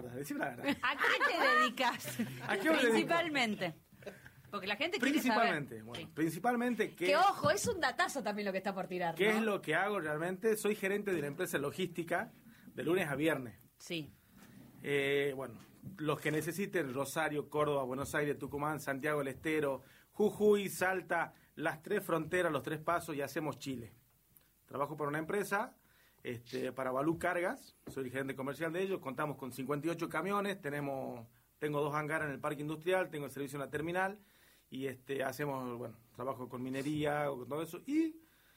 verdad, decime la verdad. ¿A qué te dedicas? ¿A qué me dedico? Principalmente. Porque la gente quiere Principalmente, saber. bueno, Sí. principalmente Que ojo, es un datazo también lo que está por tirar, ¿qué ¿no? es lo que hago realmente? Soy gerente de una empresa logística de lunes a viernes. Sí. Bueno, los que necesiten Rosario, Córdoba, Buenos Aires, Tucumán, Santiago del Estero, Jujuy, Salta, las 3 fronteras, los 3 pasos y hacemos Chile. Trabajo para una empresa, para Balú Cargas, soy el gerente comercial de ellos, contamos con 58 camiones, tengo 2 hangares en el parque industrial, tengo el servicio en la terminal y hacemos, bueno, trabajo con minería, con todo eso y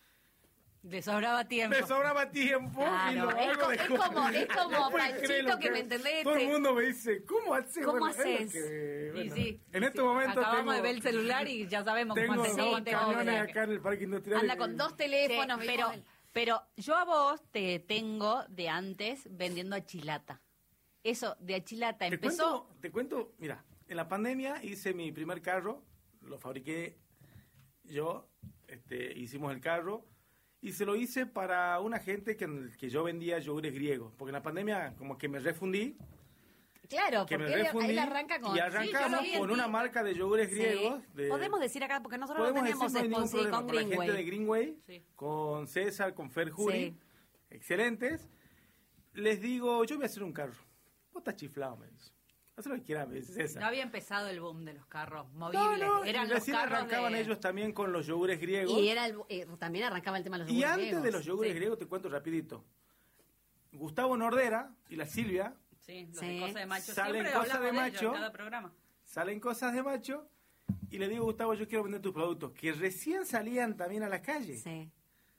Le sobraba tiempo. me sobraba tiempo Claro, y lo hago es de como No puedes Panchito, creer lo que me entendés. Todo el mundo me dice, ¿cómo haces? ¿Cómo Bueno, es lo haces? que, Y bueno, sí. en estos momentos Acabamos de tengo- ver el celular y ya sabemos tengo cómo hacer. 2 Sí, camiones pobre. acá en el parque industrial. Anda con 2 teléfonos, Sí, vimos pero yo a vos te tengo de antes vendiendo achilata. Eso de achilata empezó. Te cuento, mira, en la pandemia hice mi primer carro, lo fabriqué yo, hicimos el carro y se lo hice para una gente que yo vendía yogures griegos, porque en la pandemia como que me refundí, Claro, que me porque refundí él arranca con... y arrancamos Sí, yo lo vi con en una ti. marca de yogures griegos. Sí. Podemos decir acá, porque nosotros lo Podemos tenemos decir, no hay ningún sponsor problema, con con la gente de Greenway. Greenway, Sí. con César, con Fer Jury, Sí. excelentes. Les digo, yo voy a hacer un carro. Vos estás chiflado, me dice. Haz lo que quieras, me dice César. No había empezado el boom de los carros movibles. No, Eran y los recién carros arrancaban de... ellos también con los yogures griegos. Y era también arrancaba el tema de los Y yogures antes griegos. de los yogures Sí. griegos, te cuento rapidito. Gustavo Nordera y la Silvia Sí, los Sí. de cosas de macho. Salen Siempre cosas hablamos de ellos macho. en cada programa. salen cosas de macho y le digo, Gustavo, yo quiero vender tus productos, que recién salían también a la calle. Sí.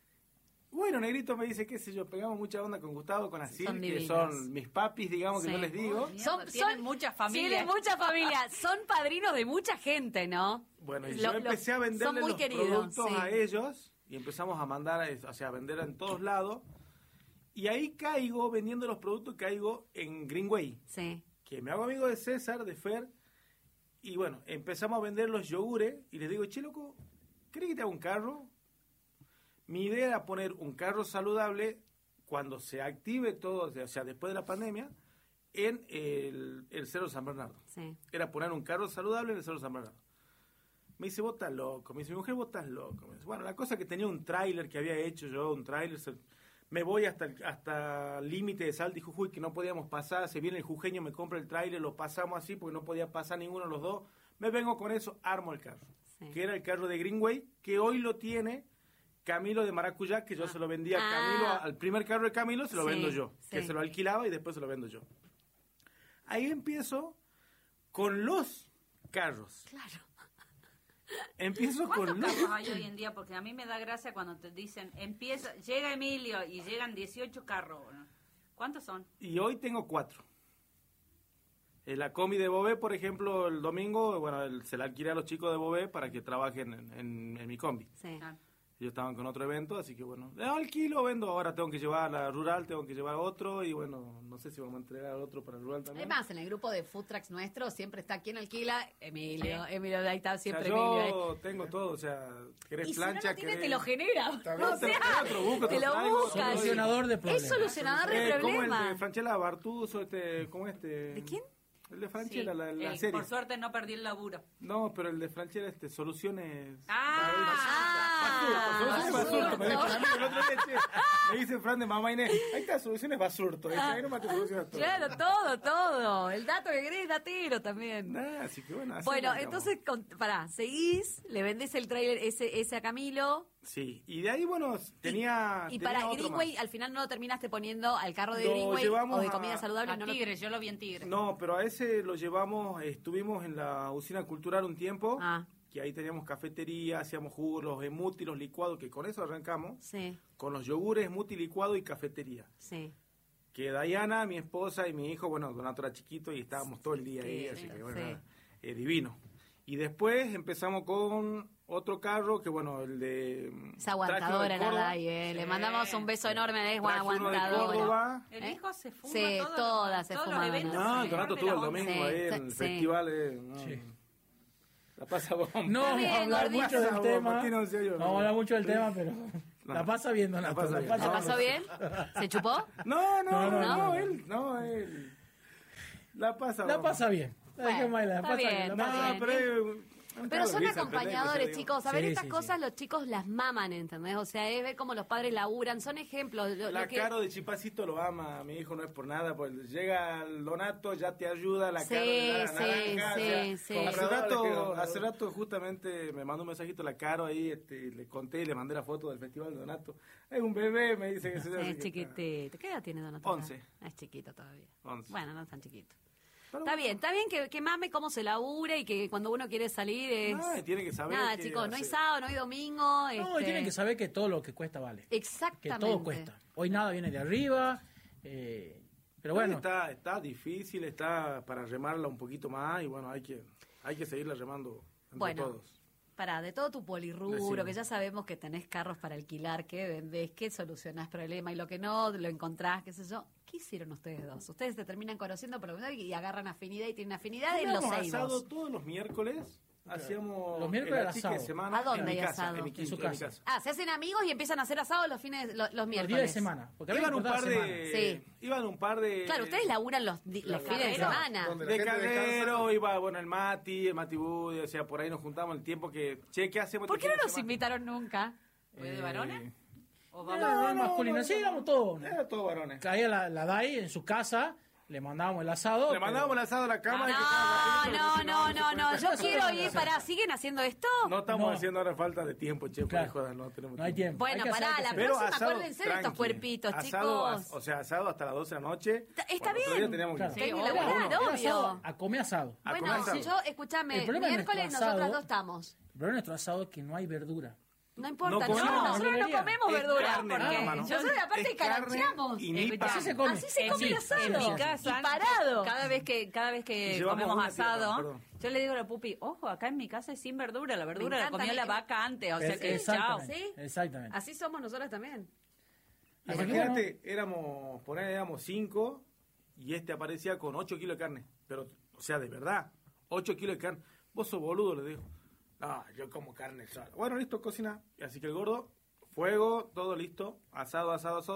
Bueno, Negrito me dice, qué sé yo, pegamos mucha onda con Gustavo, con Asil, Son que divinos. son mis papis, digamos, Sí. que yo les digo. Mierda, tienen muchas familias. Tienen muchas familias. Son padrinos de mucha gente, ¿no? Bueno, y Lo- yo lo- empecé a son venderle muy los queridos, productos sí. a ellos y empezamos a mandar, o sea, a vender en todos lados. Y ahí caigo, vendiendo los productos, caigo en Greenway, Sí. que me hago amigo de César, de Fer, y bueno, empezamos a vender los yogures y les digo, che, loco, ¿querés que te haga un carro? Mi idea era poner un carro saludable cuando se active todo, o sea, después de la pandemia, en el Cerro San Bernardo. Sí. Era poner un carro saludable en el Cerro San Bernardo. Me dice, vos estás loco. Me dice, mi mujer, vos estás loco. Me dice, bueno, la cosa que tenía un tráiler que había hecho yo, un tráiler, me voy hasta el límite de Salta y Jujuy, que no podíamos pasar, se viene el jujeño, me compra el tráiler, lo pasamos así porque no podía pasar ninguno de los dos. Me vengo con eso, armo el carro. Sí. Que era el carro de Greenway, que hoy lo tiene Camilo de Maracuyá, que yo se lo vendía a Camilo, al primer carro de Camilo se lo Sí, vendo yo, que sí. se lo alquilaba y después se lo vendo yo. Ahí empiezo con los carros. Claro. Empiezo ¿Cuántos con los... carros hay hoy en día? Porque a mí me da gracia cuando te dicen, llega Emilio y llegan 18 carros. ¿Cuántos son? Y hoy tengo 4. La combi de Bobé, por ejemplo, el domingo, bueno, se la alquilé a los chicos de Bobé para que trabajen en mi combi. Sí. Ah. Ellos estaban con otro evento, así que bueno, alquilo, vendo, ahora tengo que llevar a la rural, tengo que llevar a otro y bueno, no sé si vamos a entregar al otro para el rural también. Además, en el grupo de Food Trucks nuestro siempre está quien alquila, Emilio. Sí. Emilio, ahí está O sea, siempre yo Emilio. tengo todo, o sea, querés Y si plancha, no lo tiene, querés- te lo genera. Está bien, O te lo sea, traigo, busco, te lo traigo, busca. Solucionador de problemas. Es solucionador de como el problemas. de Franchella Bartuso, ¿cómo ¿De quién? El de Franchella, Sí. la serie. Por suerte no perdí el laburo. No, pero el de Franchella, soluciones... Ah, Basurto, me Basurto. dicen a mí el otro día, che, me dicen Fran de Mamá Inés, ahí está, soluciones Basurto, ahí nomás te solucionas todo. Claro, todo. El dato que querés, datero también. Nah, así que bueno, así Bueno, arrancamos. entonces, seguís, le vendés el trailer ese a Camilo. Sí, y de ahí, bueno, tenía... Y tenía para otro Greenway, más. al final no lo terminaste poniendo al carro de Lo Greenway llevamos o de a- comida saludable. a no lo- Tigre, yo lo vi en Tigre. No, pero a ese lo llevamos, estuvimos en la usina cultural un tiempo, Ah. que ahí teníamos cafetería, hacíamos jugos, los smoothie, los licuados, que con eso arrancamos, Sí, con los yogures, smoothie, licuado y cafetería. sí. Que Diana, mi esposa y mi hijo, bueno, Donato era chiquito y estábamos todo el día ahí, Sí, así sí, que bueno, sí. nada, divino. Y después empezamos con otro carro, que bueno, el de... Es aguantadora traje la uno de Dai, Córdoba. Le mandamos un beso enorme, es Traje uno de aguantadora. Córdoba. El ¿Eh? hijo se fuma Sí, todas se todos fuman. los eventos. No, se Donato parte tuvo el la domingo onda. ahí Sí, en el sí. festival. Sí. La pasa bomba. No vamos a bien, hablar gordito. mucho del Vos, tema. Martino, en serio, No vamos a hablar mucho del tema, pero No. la pasa bien, Donato. La pasa bien. ¿Se No, pasó no. bien? ¿Se chupó? No, No. él. La pasa, La vamos. pasa bien. Bueno, ¿Qué más? La está pasa bien, la está pasa bien. No, pero... Pero son Risa, acompañadores, pendejo, chicos. A ver, Sí, estas sí, cosas sí. los chicos las maman, ¿entendés? O sea, es ver cómo los padres laburan. Son ejemplos. La Caro de Chipacito lo ama, mi hijo no es por nada, pues llega el Donato, ya te ayuda, la Sí, Caro de la sí, naranja, sí, o sea, sí. Hace rato justamente me mandó un mensajito la Caro ahí, le conté y le mandé la foto del festival de Donato. Es un bebé, me dice que se Es chiquitito. ¿Qué edad tiene Donato? 11. Es chiquito todavía. 11. Bueno, no es tan chiquito. Pero Está bien que mame cómo se labura y que cuando uno quiere salir es... Ay, tiene que saber Nada, que chicos, no hay hace- sábado, no hay domingo. No, y este, tienen que saber que todo lo que cuesta vale. Que Exactamente. todo cuesta. Hoy nada viene de arriba. Pero bueno, Está difícil, está para remarla un poquito más y bueno, hay que seguirla remando entre Bueno, todos. Pará, de todo tu polirrubro, Decime. que ya sabemos que tenés carros para alquilar, que vendés, que solucionás problemas y lo que no, lo encontrás, qué sé yo. ¿Qué hicieron ustedes dos? Ustedes se terminan conociendo por lo menos y agarran afinidad y tienen afinidad en los Hacíamos seis. asado todos los miércoles. Hacíamos Los miércoles el el achique de asado. semana ¿A dónde en mi hay casa, asado? en mi En quinta, su en mi casa. Ah, se hacen amigos y empiezan a hacer asado los los los miércoles. días de semana. Porque a mí Iban me un importaba par semana. de... Sí. Iban un par de... Claro, ustedes laburan los fines de carrera, semana. donde la De gente Calero, descansa. iba, bueno, el Mati Budi, o sea, por ahí nos juntamos el tiempo que... Che, ¿qué hacemos? ¿Por este qué no fin de nos semana? invitaron nunca? ¿Fue de varones? ¿O No, vamos? masculino, sí, éramos todos. Era todo varones. Caía la DAI en su casa, le mandábamos el asado. Le mandábamos el asado a la cama. y que No, estaba la no, película, no, se no, puede no. hacer. Yo quiero ir para. ¿Siguen haciendo esto? No estamos No. haciendo ahora falta de tiempo, che, Claro. por joder, no tenemos No hay tiempo. Bueno, Hay que hacer, pará, hay que la hacer. Pero próxima, asado, acuérdense de estos tranqui. cuerpitos, Asado, chicos. o sea, asado hasta las 12 de la noche. Está Bueno, otro bien. día teníamos que- Claro. Sí, obvio. laburar, Era obvio. asado, a comer asado. A Bueno, comer asado. yo, escúchame, El problema de miércoles nuestro nosotras asado- dos estamos. El problema de nuestro asado es que no hay verdura. No importa, No no, comemos nosotros no verdulería. comemos Es verdura. carne porque nada más, ¿no? nosotros aparte Es carne carancheamos. y ni Escuchá, pan. Así se come. Así se come Sí, el asado. sí, En sí, mi sí. casa, Y parado. cada vez que Llevamos comemos una tía, asado, perdón. yo le digo a la pupi, ojo, acá en mi casa es sin verdura, la verdura la encanta, comió me- la vaca antes, o sea que chao. Exactamente. ¿Sí? Exactamente. Así somos nosotras también. Así que Imagínate, éramos 5 y este aparecía con 8 kilos de carne. Pero, o sea, de verdad, 8 kilos de carne. Vos sos boludo, le digo. No, yo como carne sola. Bueno, listo, cocina. Así que el gordo, fuego, todo listo. Asado.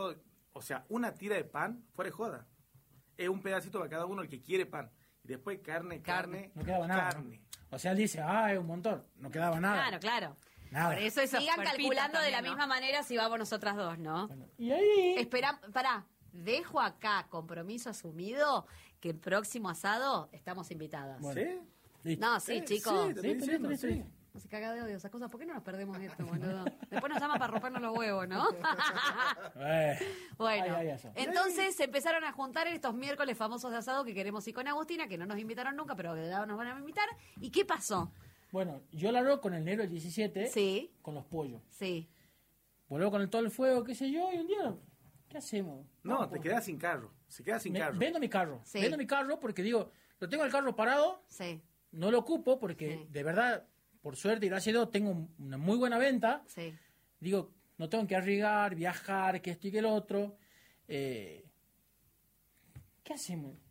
O sea, una tira de pan, fuera de joda. Es un pedacito para cada uno el que quiere pan. Y después carne. No quedaba nada. Carne. ¿no? O sea, él dice, es un montón. No quedaba nada. Claro, claro. Nada. Por eso esos Sigan cuerpitos calculando de la también, ¿no? misma manera si vamos nosotras dos, ¿no? Bueno, y ahí... Pará, dejo acá compromiso asumido que el próximo asado estamos invitadas. Bueno. ¿Sí? Listo. No, sí, chicos. Sí, te estoy diciendo, listo, sí. listo. No se caga de odio esas cosas. ¿Por qué no nos perdemos esto, boludo? Después nos llama para rompernos los huevos, ¿no? Bueno, Ay, eso. entonces se empezaron a juntar estos miércoles famosos de asado que queremos ir con Agustina, que no nos invitaron nunca, pero que nos van a invitar. ¿Y qué pasó? Bueno, yo largo con el negro el 17 Sí, con los pollos. sí. Vuelvo con todo el fuego, qué sé yo, y un día, ¿qué hacemos? No, te quedás sin carro. Se queda sin carro. Vendo mi carro. Sí. Vendo mi carro porque digo, lo tengo el carro parado, Sí, no lo ocupo porque Sí. de verdad, por suerte y gracias a Dios, tengo una muy buena venta. sí. Digo, no tengo que arriesgar, viajar, que esto y que el otro. ¿Qué hacemos?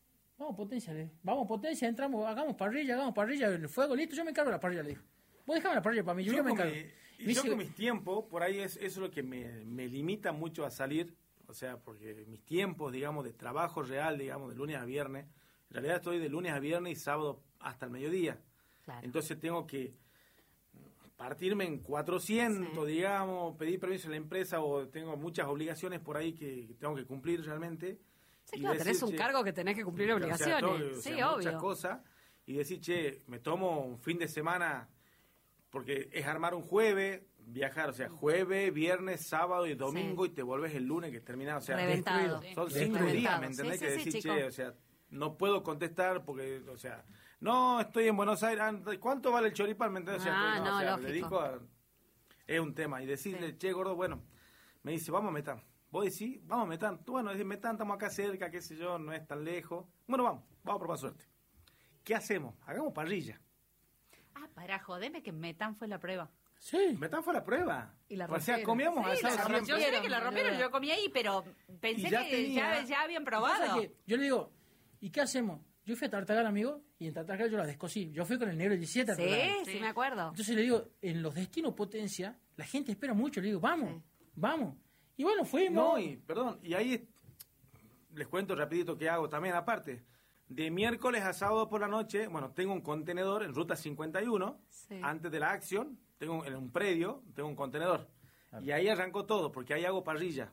Vamos potencia, entramos, hagamos parrilla, el fuego, listo, yo me encargo de la parrilla, le digo. Vos déjame la parrilla para mí, yo me encargo. Y yo con mis tiempos, por ahí eso es lo que me limita mucho a salir, o sea, porque mis tiempos, digamos, de trabajo real, digamos, de lunes a viernes, en realidad estoy de lunes a viernes y sábado hasta el mediodía. Claro. Entonces tengo que partirme en 400, Sí. digamos, pedir permiso a la empresa o tengo muchas obligaciones por ahí que tengo que cumplir realmente. Sí, Y claro, tenés decir, un che, cargo que tenés que cumplir o sea, obligaciones. tengo que- o Sí, sea, muchas obvio. cosas y decir, che, me tomo un fin de semana porque es armar un jueves, viajar, o sea, jueves, viernes, sábado y domingo Sí. y te volves el lunes que termina, o sea, Reventado. son Sí. 5 Reventado. días, ¿me entendés? Sí, que sí, sí, decir, chico. che, o sea, no puedo contestar porque, o sea, no, estoy en Buenos Aires, ¿cuánto vale el choripán? ¿Me entendés? O sea, Ah, pues, no, o sea, lógico. le dedico a... Es un tema, y decirle, Sí. che, gordo, bueno, me dice, vamos a Metán. Vos decís, vamos a Metán. Tú, bueno, decís, Metán, estamos acá cerca, qué sé yo, no es tan lejos. Bueno, vamos a probar suerte. ¿Qué hacemos? Hagamos parrilla. Ah, para jodeme que Metan fue la prueba. Sí. Metán fue la prueba. Y la o sea, rompieron. comíamos Sí, asado la siempre. Yo sé que la rompieron, boludo. yo comí ahí, pero pensé Y ya que tenía- ya habían Pasa probado. que yo le digo, ¿y qué hacemos? Yo fui a Tartagal, amigo, y en Tartagal yo la descosí. Yo fui con el negro el 17 a Tartagal. Sí, Sí. sí, me acuerdo. Entonces le digo, en los destinos potencia, la gente espera mucho. Le digo, vamos, Sí. vamos. Y bueno, fuimos. No, y perdón, y ahí les cuento rapidito qué hago también, aparte. De miércoles a sábado por la noche, bueno, tengo un contenedor en Ruta 51, Sí. antes de la acción, tengo en un predio, tengo un contenedor. Claro. Y ahí arrancó todo, porque ahí hago parrilla.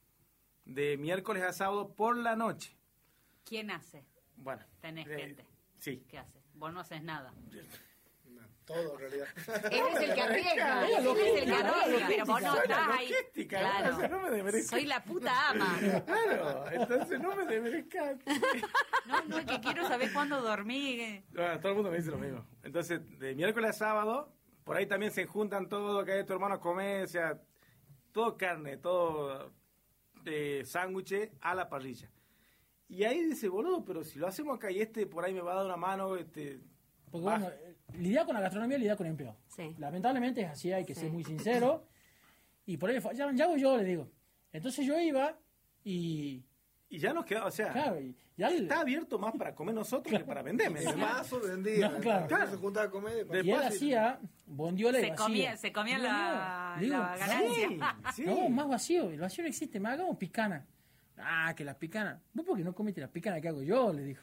De miércoles a sábado por la noche. ¿Quién hace? Bueno. Tenés gente. Sí. ¿Qué hace? Vos no haces nada. Todo, en realidad. Él es el que arriesga. Ella Él es el que logística, arriesga. Pero vos no Soy la estás ahí. logística, Claro. o sea, no me desmerezco. Soy la puta ama. Claro, entonces no me desmerezcan. No, es que quiero saber cuándo dormí. Bueno, todo el mundo me dice lo mismo. Entonces, de miércoles a sábado, por ahí también se juntan todo, que hay tu hermano come, o sea, todo carne, todo sándwiches a la parrilla. Y ahí dice, boludo, pero si lo hacemos acá y por ahí me va a dar una mano, Porque baja. bueno, lidiar con la gastronomía, lidiar con el empleo. Sí. Lamentablemente es así, hay que Sí. ser muy sincero. Y por ahí fallaban, ya voy yo, le digo. Entonces yo iba y... Y ya nos quedaba, o sea, Claro, y ya está abierto más para comer nosotros que para vender. ¿me El entendés? vaso vendía. No, claro. Claro. Se juntaba a comer. y él Después- hacía bondiola y vacío. Se comía Digo, la, digo, la ganancia. Sí, sí. No, más vacío. El vacío no existe. Me hagamos picana. Ah, que las picanas. ¿Vos por qué no comiste las picanas que hago yo? Le dijo.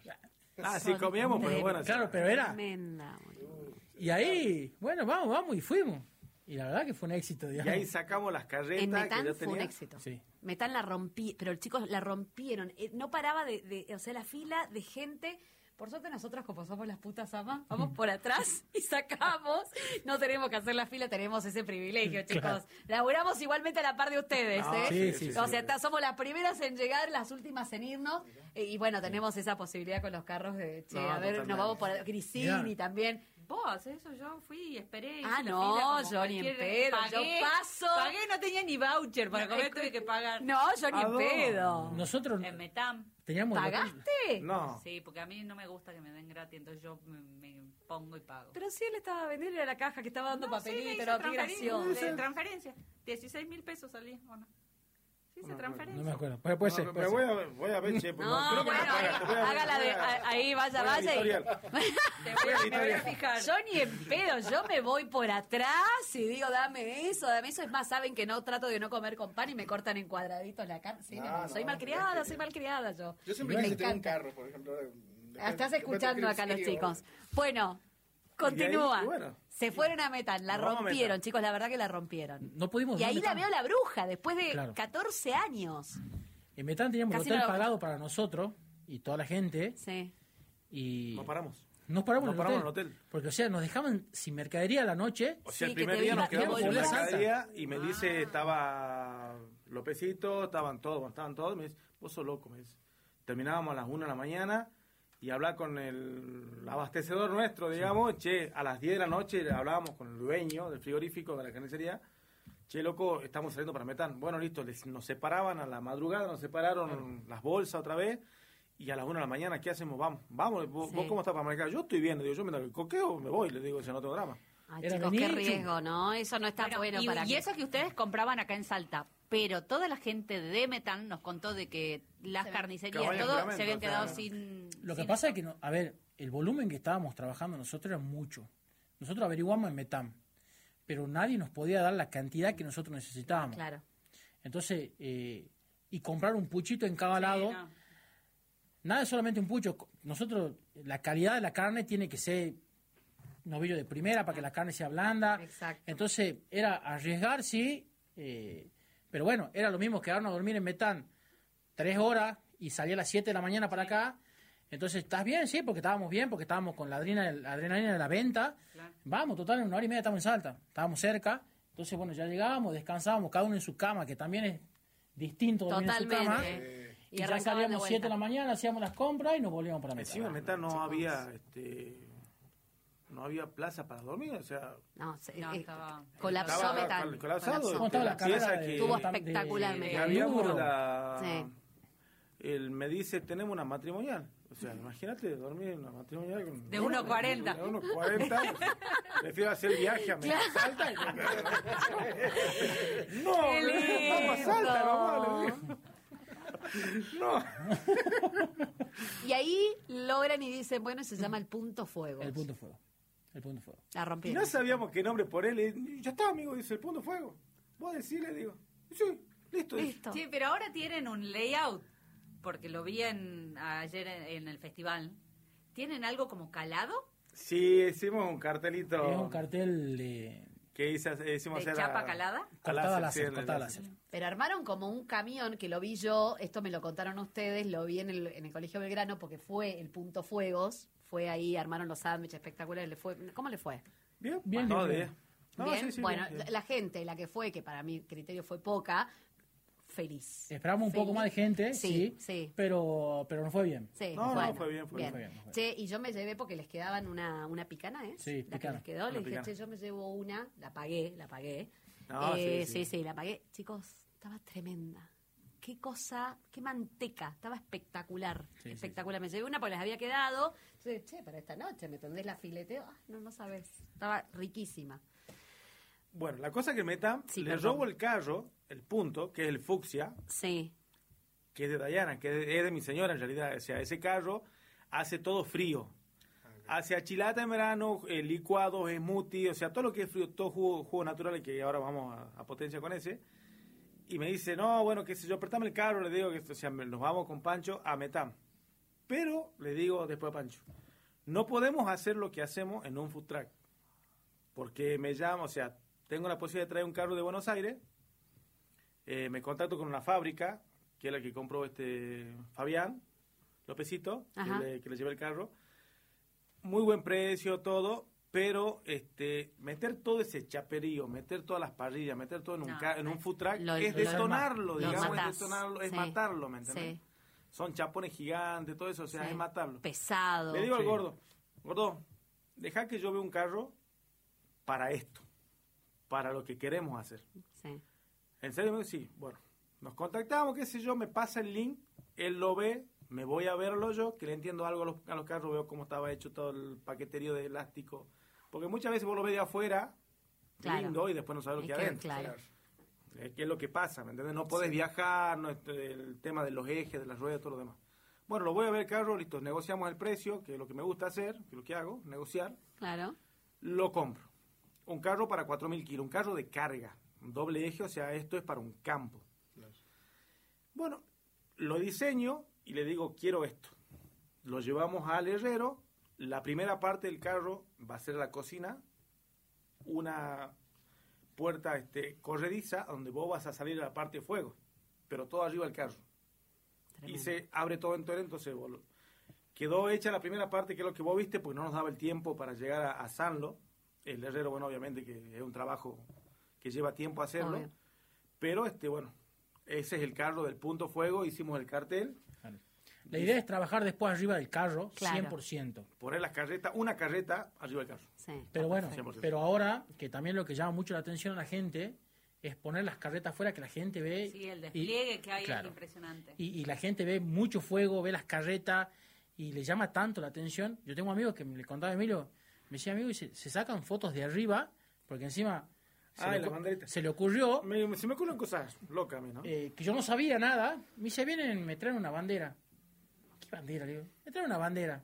Ah, sí comíamos, pero bueno. Claro, pero era. Tremenda, boludo. Y ahí, bueno, vamos, y fuimos. Y la verdad que fue un éxito, Y digamos. ahí sacamos las carretas En que Metán yo fue un tenía. éxito. Sí. Metán la rompí, pero los chicos la rompieron. No paraba o sea, la fila de gente. Por suerte nosotros, como somos las putas amas, vamos por atrás y sacamos. No tenemos que hacer la fila, tenemos ese privilegio, chicos. Claro. Laburamos igualmente a la par de ustedes, No, ¿eh? sí, sí, O sí. sea, somos las primeras en llegar, las últimas en irnos. Y bueno, tenemos esa posibilidad con los carros de, che, No, a ver, totalmente. nos vamos por Grisini Mirá. también. Vos, eso yo fui y esperé. Ah, hice la no, fila como yo ni en cualquier- pedo, yo paso. Pagué, no tenía ni voucher para comer, tuve que pagar. No, yo ni ¿A en dónde? pedo. Nosotros En Metam. teníamos... ¿Pagaste? No. Sí, porque a mí no me gusta que me den gratis, entonces yo me pongo y pago. Pero sí él estaba vendiendo la caja que estaba dando No, sí, le papelito, hice no, qué transferencia, gracioso. de transferencia. 16.000 pesos salí, ¿o no? Sí, hice transferencia. No me acuerdo. Puede ser. No, puede pero ser. voy a ver, che. porque No, creo que bueno, me pagas, te voy a- hágala de, voy a- ahí vaya, voy a vaya. editorial. Me voy a fijar. Yo ni en pedo, yo me voy por atrás y digo, dame eso. Es más, saben que no trato de no comer con pan y me cortan en cuadraditos la carne. Sí, No, soy no, malcriada yo. Yo siempre Me quise tener un encanta. carro, por ejemplo. Estás escuchando acá los chicos. Bueno, Y de continúa. ahí, bueno. Se fueron a Metán, la Nos vamos a rompieron, Metán. chicos, la verdad que la rompieron. No pudimos... Y ahí ¿dónde la veo estamos? la bruja, después de Claro. 14 años. En Metán teníamos el Casi hotel no lo- pagado para nosotros y toda la gente. Sí. Y No paramos. nos paramos, Nos en, paramos el en hotel. el hotel. Porque, o sea, nos dejaban sin mercadería a la noche. O sea, Sí, el que primer te día iba- nos te quedamos sin volvías mercadería y me dice, Ah. estaba Lópezito, estaban todos. Me dice, vos sos loco, me dice. Terminábamos a las 1 de la mañana y hablar con el abastecedor nuestro, digamos, che, a las 10 de la noche hablábamos con el dueño del frigorífico de la carnicería. Che, loco, estamos saliendo para Metán. Bueno, listo, nos separaban a la madrugada, nos separaron las bolsas otra vez. Y a las 1 de la mañana, ¿qué hacemos? Vamos, ¿vos Sí. cómo estás para marcar? Yo estoy bien, le digo, yo me da el coqueo, me voy, le digo, si no tengo drama. Ay, Era chicos, qué venir, riesgo, ¿no? Eso no está bueno para y mí. eso que ustedes compraban acá en Salta, pero toda la gente de Metán nos contó de que las carnicerías, Cabañas todo, Juramento, se habían o sea, quedado sin... Lo que sin pasa es stock. que, a ver, el volumen que estábamos trabajando nosotros era mucho. Nosotros averiguamos en Metam, pero nadie nos podía dar la cantidad que nosotros necesitábamos. Claro. Entonces, y comprar un puchito en cada Sí, lado, no. nada es solamente un pucho. Nosotros, la calidad de la carne tiene que ser novillo de primera para que la carne sea blanda. Exacto. Entonces, era arriesgar, sí, pero bueno, era lo mismo quedarnos a dormir en Metán 3 horas y salir a las 7 de la mañana para acá. Entonces, ¿estás bien? Sí, porque estábamos bien, porque estábamos con la adrenalina de la venta. Claro. Vamos, total, en 1 hora y media estamos en Salta, estábamos cerca. Entonces, bueno, ya llegábamos, descansábamos, cada uno en su cama, que también es distinto dormir en su cama. Totalmente. Y ya arrancaban de salíamos 7 de vuelta. la mañana, hacíamos las compras y nos volvíamos para Metán. Encima en Metán no había, no había plaza para dormir, o sea, No, No, estaba- colapsó estaba Metán. colapsado. Colapsó. ¿Cómo estaba la Piensa carrera que- de, Estuvo de- espectacularmente. que de habíamos Enduro? la... Sí. Él me dice, tenemos una matrimonial. O sea, imagínate dormir en una matrimonial con... De 1.40. De 1.40. Prefiero hacer viaje a Salta. No, Qué le digo, vamos a Salta, nomás, le digo. lindo. No. Y ahí logran y dicen, bueno, se llama el punto fuego. El punto fuego. El punto fuego. La Y rompieron. no sabíamos qué nombre por él. Y ya está, amigo, dice el punto fuego. Vos decirle, digo. Sí, listo. dice. Listo. Sí, pero ahora tienen un layout. porque lo vi ayer en el festival, ¿tienen algo como calado? Sí, hicimos un cartelito. Es un cartel de que hicimos ¿De hacer chapa calada? cortada láser, láser, sí, cortada láser. láser. Pero armaron como un camión que lo vi yo, esto me lo contaron ustedes, lo vi en el Colegio Belgrano porque fue el Punto Fuegos, fue ahí, armaron los sándwiches espectaculares, ¿cómo le fue? Bien, Bien, no, bien, de- no, Bien, sí, sí, bueno, bien, bien. la gente, la que fue, que para mi criterio fue poca, feliz. Esperamos un poco Feliz. más de gente, Sí, sí, sí. pero no fue bien. Sí, No, no, bueno, fue bien, fue bien, fue bien, fue bien. Che, y yo me llevé porque les quedaban una picana, ¿eh? Sí, La que picana. les quedó, les Una dije, picana. che, yo me llevo una, la pagué. No, Sí, la pagué. Chicos, estaba tremenda. Qué cosa, qué manteca, estaba espectacular, Sí, espectacular. Me llevé una porque les había quedado. Entonces, che, para esta noche, ¿me tendés la fileteo? Ah, no sabes, estaba riquísima. Bueno, la cosa que meta, Sí, le perdón. robo el carro, el punto, que es el fucsia, Sí, que es de Dayana, que es de mi señora en realidad. O sea, ese carro hace todo frío. Hace achilata en verano, licuados, smoothie, o sea, todo lo que es frío, todo jugo natural, que ahora vamos a potencia con ese. Y me dice, no, bueno, qué sé yo, apretame el carro, le digo, que o sea, nos vamos con Pancho a Metam. Pero, le digo después a Pancho, no podemos hacer lo que hacemos en un food truck. Porque me llama, o sea, tengo la posibilidad de traer un carro de Buenos Aires, me contacto con una fábrica, que es la que compró Fabián Lópezito, Ajá. que le llevé el carro. Muy buen precio, todo, pero meter todo ese chaperío, meter todas las parrillas, meter todo en un food truck, es detonarlo, lo digamos, matás. es detonarlo, es Sí. matarlo, ¿me entendés? Sí. Son chapones gigantes, todo eso, o sea, Sí. es matarlo. Pesado. Le digo al Sí. gordo, deja que yo vea un carro para esto, para lo que queremos hacer. Sí. ¿En serio? Me dice, sí, bueno, nos contactamos, qué sé yo, me pasa el link, él lo ve, me voy a verlo yo, que le entiendo algo a los carros, veo cómo estaba hecho todo el paqueterío de elástico, porque muchas veces vos lo ves de afuera, Claro. lindo, y después no sabes lo Es que hay que, adentro. claro. ¿Qué es lo que pasa? ¿Me entiendes? No podés viajar, no, el tema de los ejes, de las ruedas, todo lo demás. Bueno, lo voy a ver el carro, listo, negociamos el precio, que es lo que me gusta hacer, que es lo que hago, negociar, Claro. lo compro. Un carro para 4.000 kilos, un carro de carga, un doble eje, o sea, esto es para un campo. Bueno, lo diseño y le digo, quiero esto. Lo llevamos al herrero, la primera parte del carro va a ser la cocina, una puerta corrediza donde vos vas a salir a la parte de fuego, pero todo arriba del carro. Tremendo. Y se abre todo entero, entonces quedó hecha la primera parte, que es lo que vos viste, pues no nos daba el tiempo para llegar a Sanlo. El herrero, bueno, obviamente que es un trabajo que lleva tiempo hacerlo, Obvio. pero bueno, ese es el carro del punto fuego, hicimos el cartel, Claro. La idea es trabajar después arriba del carro, Claro. 100%. poner las carretas, una carreta arriba del carro. Sí. Pero bueno, 100%. pero ahora, que también lo que llama mucho la atención a la gente es poner las carretas afuera, que la gente ve. Sí, el y- despliegue que hay claro. es impresionante. Y la gente ve mucho fuego, ve las carretas y le llama tanto la atención. Yo tengo amigos que le contaba a Emilio, me decía amigo, y se sacan fotos de arriba, porque encima Ah, y las banderitas. se le ocurrió Se me ocurren cosas locas a mí, ¿no? que yo no sabía nada. Me dice, me traen una bandera. ¿Qué bandera? Le digo, me traen una bandera.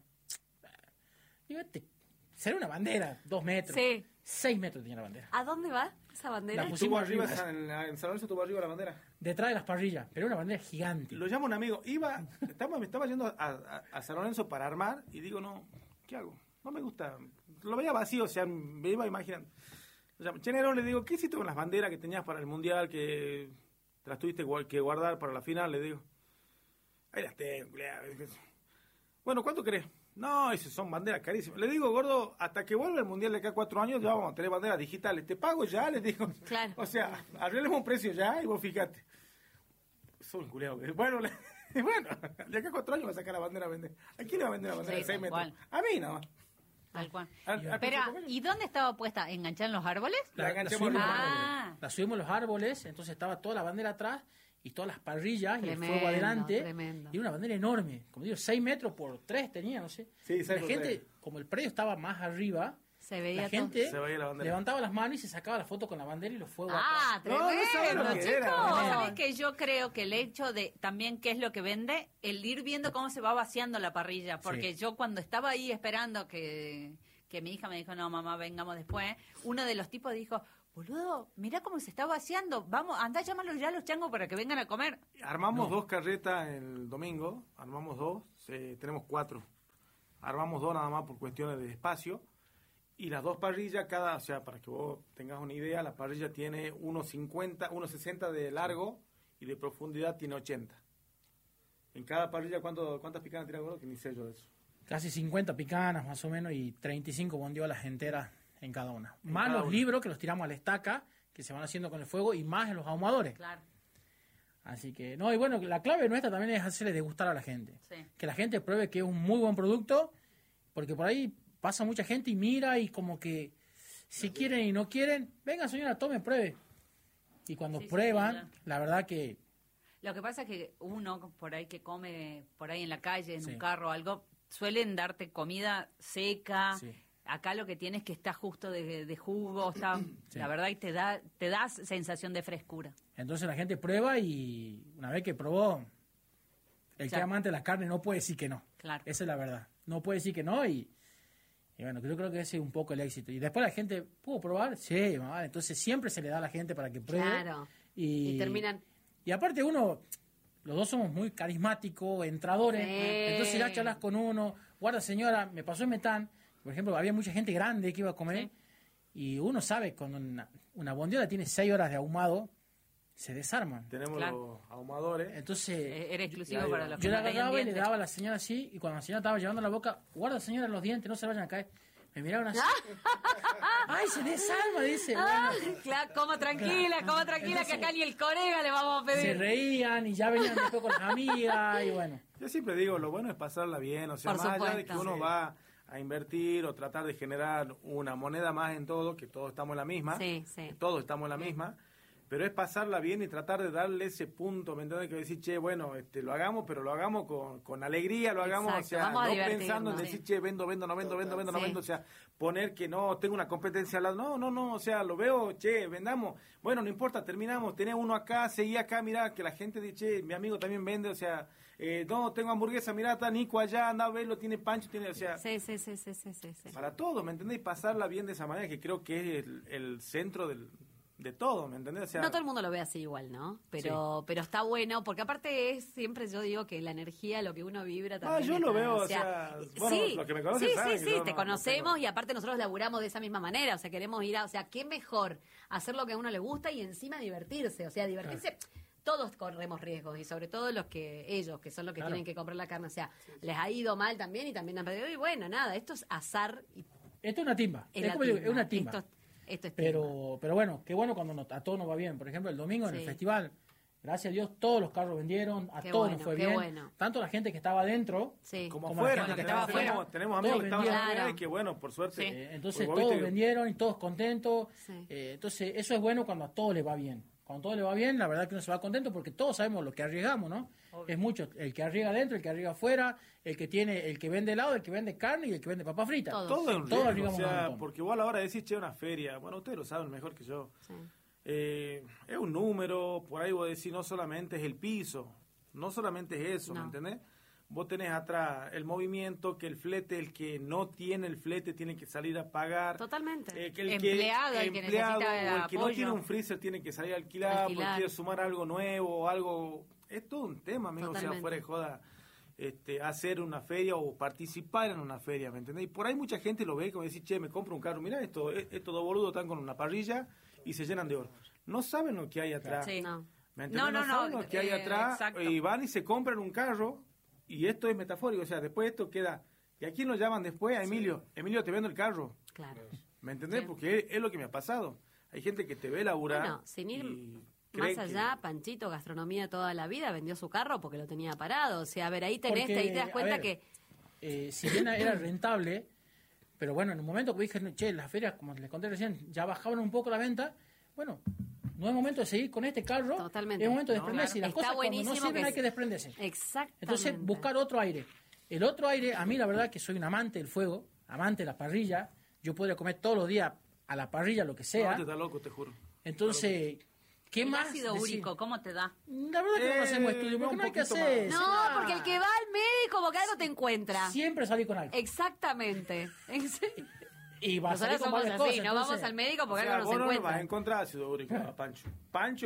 Digo, será una bandera, 2 metros. Sí. 6 metros tenía la bandera. ¿A dónde va esa bandera? La Y pusimos estuvo arriba, arriba. en San Lorenzo estuvo arriba la bandera. Detrás de las parrillas, pero una bandera gigante. Lo llamo un amigo, me estaba yendo a San Lorenzo para armar y digo, no, ¿qué hago? No me gusta. Lo veía vacío, o sea, me iba imaginando. Lo llamo, Chenero, le digo, ¿qué hiciste con las banderas que tenías para el Mundial, que te las tuviste que guardar para la final? Le digo, ahí las tengo, culiao. Bueno, ¿cuánto querés? No, esas son banderas carísimas. Le digo, gordo, hasta que vuelva el Mundial de acá a 4 años, ya vamos a tener banderas digitales. Te pago ya, les digo. Claro. O sea, arreglemos un precio ya y vos fíjate. Soy un culiao. Bueno, bueno, de acá a 4 años va a sacar la bandera a vender. ¿A quién le va a vender la bandera Sí, de 6 tal metros? cual. A mí no. Tal cual. Al Espera, precio ¿y dónde estaba puesta? ¿Enganchada en los árboles? La enganchamos subimos en a los los Ah. árboles. La subimos a los árboles, entonces estaba toda la bandera atrás y todas las parrillas y el Tremendo, fuego adelante. tremendo. Y una bandera enorme, como digo, 6 metros por 3 tenía, no sé. Sí, la 6 por gente, 3. como el predio estaba más arriba, Se veía la todo. gente Se veía la bandera. levantaba las manos y se sacaba la foto con la bandera y los fuegos Ah, atrás. No, no saben tremendo, lo que chicos. era. Vos No. sabés que yo creo que el hecho de también qué es lo que vende, el ir viendo cómo se va vaciando la parrilla, porque Sí. yo cuando estaba ahí esperando que mi hija me dijo, no, mamá, vengamos después, uno de los tipos dijo, boludo, mirá cómo se está vaciando, vamos, andá a llamarlos ya a los changos para que vengan a comer. Armamos 2 carretas el domingo, armamos 2, tenemos 4. Armamos 2 nada más por cuestiones de espacio. Y las 2 parrillas, o sea, para que vos tengas una idea, la parrilla tiene 1,50, 1,60 de largo y de profundidad tiene 80. En cada parrilla, ¿cuántas picanas tiene alguno? Que ni sé yo de eso. Casi 50 picanas más o menos y 35 bondiolas enteras en cada una. En Más cada los una. libros que los tiramos a la estaca, que se van haciendo con el fuego, y más en los ahumadores. Claro, Así que, no, y bueno, la clave nuestra también es hacerle degustar a la gente. sí. Que la gente pruebe que es un muy buen producto, porque por ahí pasa mucha gente y mira y como que si quieren y no quieren, venga señora, tome, pruebe. Y cuando Sí, sí, prueban, claro. la verdad que Lo que pasa es que uno por ahí que come por ahí en la calle, en Sí. un carro o algo, suelen darte comida seca. Sí. Acá lo que tienes es que está justo de jugo, está, Sí. la verdad, y te da sensación de frescura. entonces la gente prueba y una vez que probó, el que Claro. es amante de la carne no puede decir que no. Claro. Esa es la verdad. No puede decir que no y bueno, yo creo que ese es un poco el éxito. Y después la gente, ¿pudo probar? Sí, vale. Entonces siempre se le da a la gente para que pruebe. Claro. Y terminan. Y aparte uno, los dos somos muy carismáticos, entradores. Sí. Entonces ya charlas con uno. Guarda señora, me pasó en Metán. Por ejemplo, había mucha gente grande que iba a comer. Sí. Y uno sabe, cuando una bondiola tiene 6 horas de ahumado, se desarman. Tenemos Claro. los ahumadores. Entonces, Era exclusivo Ya, para ya. los que yo la no tenían agarraba y le dientes. daba a la señora así, y cuando la señora estaba llevando la boca, guarda señora los dientes, no se vayan a caer. Me miraron así. ¡Ay, se desarma! Dice. Ah, Bueno, claro, como tranquila, que acá ni el corega le vamos a se pedir. reían y ya venían después con las amigas y bueno. Yo siempre digo, lo bueno es pasarla bien, o sea, Por más allá de que supuesto. uno Sí. va a invertir o tratar de generar una moneda más en todo, que todos estamos en la misma, Sí, sí. que todos estamos en la misma, pero es pasarla bien y tratar de darle ese punto, ¿me entiendes? Que decir, che, bueno, lo hagamos, pero lo hagamos con alegría, lo hagamos, Exacto, o sea, vamos a no divertirnos, pensando en sí. decir, che, vendo, no vendo, o sea, poner que no, tengo una competencia al lado, no, o sea, lo veo, che, vendamos, bueno, no importa, terminamos, tenés uno acá, seguí acá, mirá, que la gente dice, che, mi amigo también vende, o sea, no, tengo hamburguesa, mirá, está Nico allá, anda a verlo, tiene Pancho, tiene, o sea, Sí. para todo, ¿me entendés? Y pasarla bien de esa manera, que creo que es el centro de todo, ¿me entendés? O sea, No todo el mundo lo ve así igual, ¿no? Pero está bueno, porque aparte es siempre, yo digo que la energía, lo que uno vibra también. yo lo está, veo, o sea, bueno, sí, los que me conocen sí, saben sí, que sí, yo te no conocemos tengo- y aparte nosotros laburamos de esa misma manera, o sea, queremos ir a, o sea, qué mejor hacer lo que a uno le gusta y encima divertirse, o sea, divertirse. Todos corremos riesgos y sobre todo ellos, que son los que Claro. tienen que comprar la carne, o sea, les ha ido mal también y también han perdido. Y bueno, nada, esto es azar y Esto es una timba. es Es, la como digo, timba. es una timba. Esto es timba. Pero bueno, qué bueno cuando a todos nos va bien. Por ejemplo, el domingo en el Sí. festival, gracias a Dios, todos los carros vendieron, a Qué todos bueno, nos fue qué bien. bueno. Tanto la gente que estaba adentro, Sí. como como afuera, la gente que tenemos, estaba afuera, tenemos amigos todos que estaban vendieron. afuera y Claro. que bueno, por suerte. Sí. entonces porque vos todos viste que- vendieron y todos contentos. Sí. Entonces eso es bueno cuando a todos les va bien. Cuando a todos les va bien, la verdad que uno se va contento porque todos sabemos lo que arriesgamos, ¿no? Es mucho. El que arriesga adentro, el que arriesga afuera, el que vende helado, el que vende carne y el que vende papa frita. Todos. Todo es un Todos riesgo, o arriesgamos un sea, montón. porque vos a la hora de decir, che, una feria, bueno, ustedes lo saben mejor que yo. Sí. Es un número, por ahí vos decís, no solamente es el piso, no solamente es eso, ¿me No. entendés? Vos tenés atrás el movimiento, que el flete, el que no tiene el flete tiene que salir a pagar. Totalmente. Que el Empleado, el que necesita o el que no apoyo. tiene un freezer tiene que salir a alquilar, porque Alquilar. quiere sumar algo nuevo, algo... Es todo un tema, amigo, o sea, Totalmente. fuera de joda, hacer una feria o participar en una feria, ¿me entendés? Y por ahí mucha gente lo ve como decir, che, me compro un carro, mirá estos dos boludos están con una parrilla y se llenan de oro. No saben lo que hay atrás. Sí. No. ¿Me entendés? No, saben lo que hay atrás exacto. y van y se compran un carro y esto es metafórico, o sea, después esto queda... ¿Y a quién lo llaman después? A Emilio. Emilio, te vendo el carro. Claro. ¿Me entendés? Sí. Porque es lo que me ha pasado. Hay gente que te ve laburar. Bueno, sin ir y más cree allá, Panchito, gastronomía toda la vida, vendió su carro porque lo tenía parado. O sea, a ver, ahí tenés, Porque, ahí te das a cuenta ver, que... si bien era rentable, pero bueno, en un momento que dije, che, las ferias, como les conté recién, ya bajaban un poco la venta, bueno, no es momento de seguir con este carro, Totalmente. es momento de No, desprenderse. Y las Está cosas cuando no buenísimo sirven que hay que desprenderse. Exactamente. Entonces, buscar otro aire. El otro aire, a mí la verdad que soy un amante del fuego, amante de la parrilla, yo podría comer todos los días a la parrilla lo que No, sea. te está loco, te juro. Entonces, ¿qué El más? ácido decir? úrico, ¿cómo te da? La verdad que no hacemos estudio, porque un no hay que poquito hacer. más. No, porque el que va al médico, porque algo te encuentra. Siempre salí con algo. Exactamente. En serio. Y va a salir Nosotros con somos varias así, cosas, no vamos entonces- al médico O porque sea, algo vos nos no vas a encuentra. encontrar ácido úrico a Pancho. Pancho...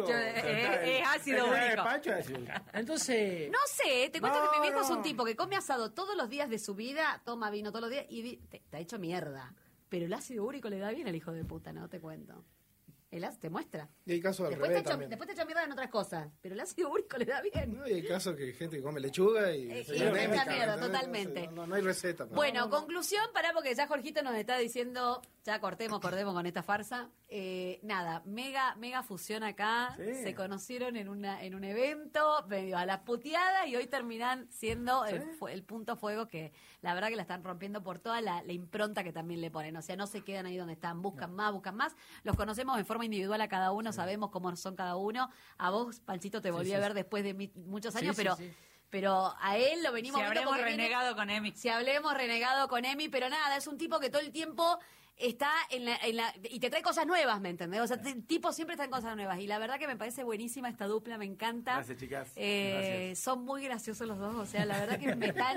Es ácido úrico. Pancho es ácido úrico. Entonces, No sé, te cuento que mi viejo es un no. tipo que come asado todos los días de su vida, toma vino todos los días y te ha hecho mierda. Pero el ácido úrico le da bien al hijo de puta, no te cuento. El ácido te muestra. Y hay casos al Después revés te también. echa mierda en otras cosas, pero el ácido úrico le da bien. No, y hay casos que hay gente que come lechuga y... Y se le anémica, echa mierda, ¿entendés? totalmente. No hay receta. para- Bueno, conclusión, pará porque ya Jorgito nos está diciendo, ya cortemos con esta farsa. Nada, mega fusión acá. Sí. Se conocieron en un evento, medio a las puteadas y hoy terminan siendo el punto fuego que la verdad que la están rompiendo por toda la impronta que también le ponen. O sea, no se quedan ahí donde están, buscan más. Los conocemos en forma individual a cada uno, sabemos cómo son cada uno. A vos, Panchito, te volví a ver después de muchos años, Sí, sí. pero a él lo venimos Si viendo habremos porque viene- renegado con Emi. si hablemos renegado con Emi, pero nada, es un tipo que todo el tiempo está en la y te trae cosas nuevas, ¿me entendés? O sea, el tipo siempre está en cosas nuevas y la verdad que me parece buenísima esta dupla, me encanta. Gracias, chicas. Gracias. Son muy graciosos los dos, o sea, la verdad que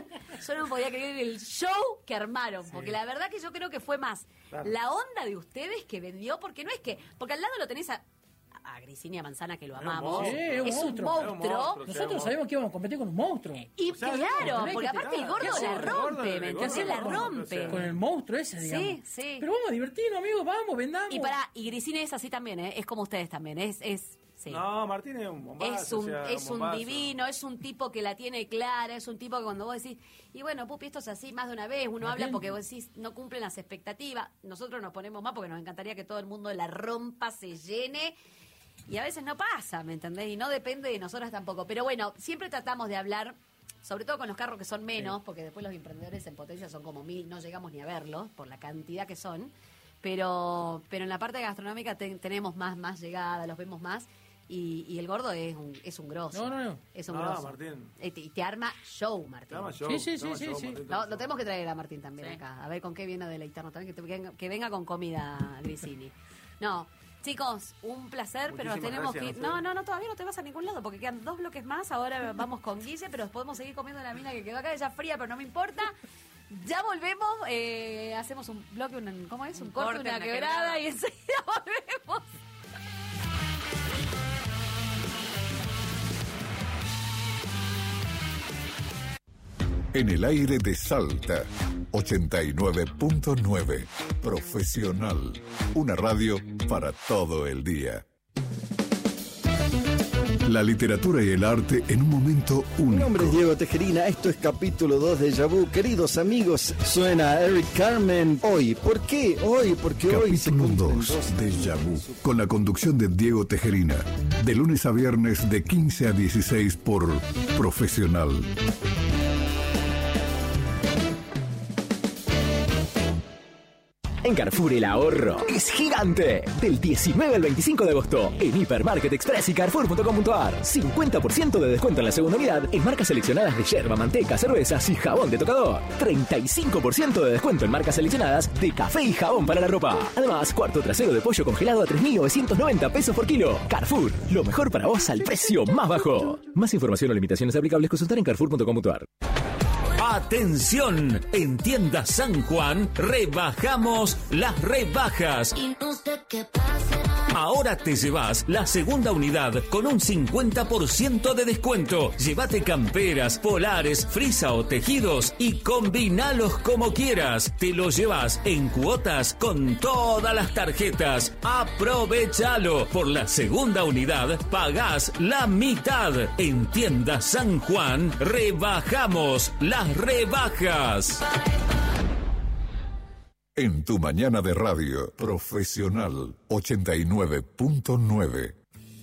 yo no podía creer el show que armaron, porque la verdad que yo creo que fue más Claro. la onda de ustedes que vendió, porque no es que, porque al lado lo tenés a Gricinia Manzana, que lo un amamos, monstruo. Sí, es un monstruo. monstruo. Es un monstruo. nosotros sabíamos que íbamos a competir con un monstruo. Y O sea, claro, tenés porque que aparte el tirar. gordo ¿Qué la hace? El gordo, rompe, el ¿me gordo entendés? la La rompe, rompe. o sea. Con el monstruo ese, digamos. Sí. Pero vamos a divertirnos, amigos, vamos, vendamos. Y Grisina es así también, ¿eh? Es como ustedes también, sí. No, Martín es un bombazo. Es un, o sea, es un bombazo. divino, es un tipo que la tiene clara, es un tipo que cuando vos decís, y bueno, Pupi, esto es así más de una vez, uno habla Martín. porque vos decís, no cumplen las expectativas, nosotros nos ponemos más porque nos encantaría que todo el mundo la rompa, se llene, y a veces no pasa, ¿me entendés? Y no depende de nosotras tampoco. Pero bueno, siempre tratamos de hablar, sobre todo con los carros que son menos, porque después los emprendedores en potencia son como 1000, no llegamos ni a verlos por la cantidad que son, pero en la parte gastronómica tenemos más llegada, los vemos más. Y el gordo es un grosso. No. Es un No, grosso. Martín. Y te arma show, Martín. Dama show, Sí. dama show, Sí. Martín, No, dama lo show. tenemos que traer a Martín también Sí. acá. A ver con qué viene a deleitarnos también. Que venga con comida, Grisini. No, chicos, un placer, pero Muchísimas tenemos que... gracias, No, todavía no te vas a ningún lado porque quedan 2 bloques más. Ahora vamos con Guille, pero podemos seguir comiendo la mina que quedó acá. Ella fría, pero no me importa. Ya volvemos, hacemos un bloque, ¿cómo es? Un corte, una quebrada y enseguida volvemos. En el aire de Salta, 89.9. Profesional. Una radio para todo el día. La literatura y el arte en un momento Mi nombre es único. Diego Tejerina, esto es capítulo 2 de Déjà Vu. Queridos amigos, suena Eric Carmen. Hoy, ¿por qué? Hoy, porque hoy se Capítulo cumplen 2 2 de años Déjà Vu, de su- con la conducción de Diego Tejerina. De lunes a viernes de 15 a 16 por Profesional. En Carrefour el ahorro es gigante. Del 19 al 25 de agosto, en Hipermarket Express y Carrefour.com.ar. 50% de descuento en la segunda unidad en marcas seleccionadas de yerba, manteca, cervezas y jabón de tocador. 35% de descuento en marcas seleccionadas de café y jabón para la ropa. Además, cuarto trasero de pollo congelado a 3.990 pesos por kilo. Carrefour, lo mejor para vos al precio más bajo. Más información o limitaciones aplicables consultar en Carrefour.com.ar. Atención, en Tienda San Juan rebajamos las rebajas. Ahora te llevas la segunda unidad con un 50% de descuento. Llévate camperas, polares, frisa o tejidos y combinalos como quieras. Te los llevas en cuotas con todas las tarjetas. Aprovechalo. Por la segunda unidad pagás la mitad. En Tienda San Juan rebajamos las rebajas. En tu mañana de radio, Profesional 89.9.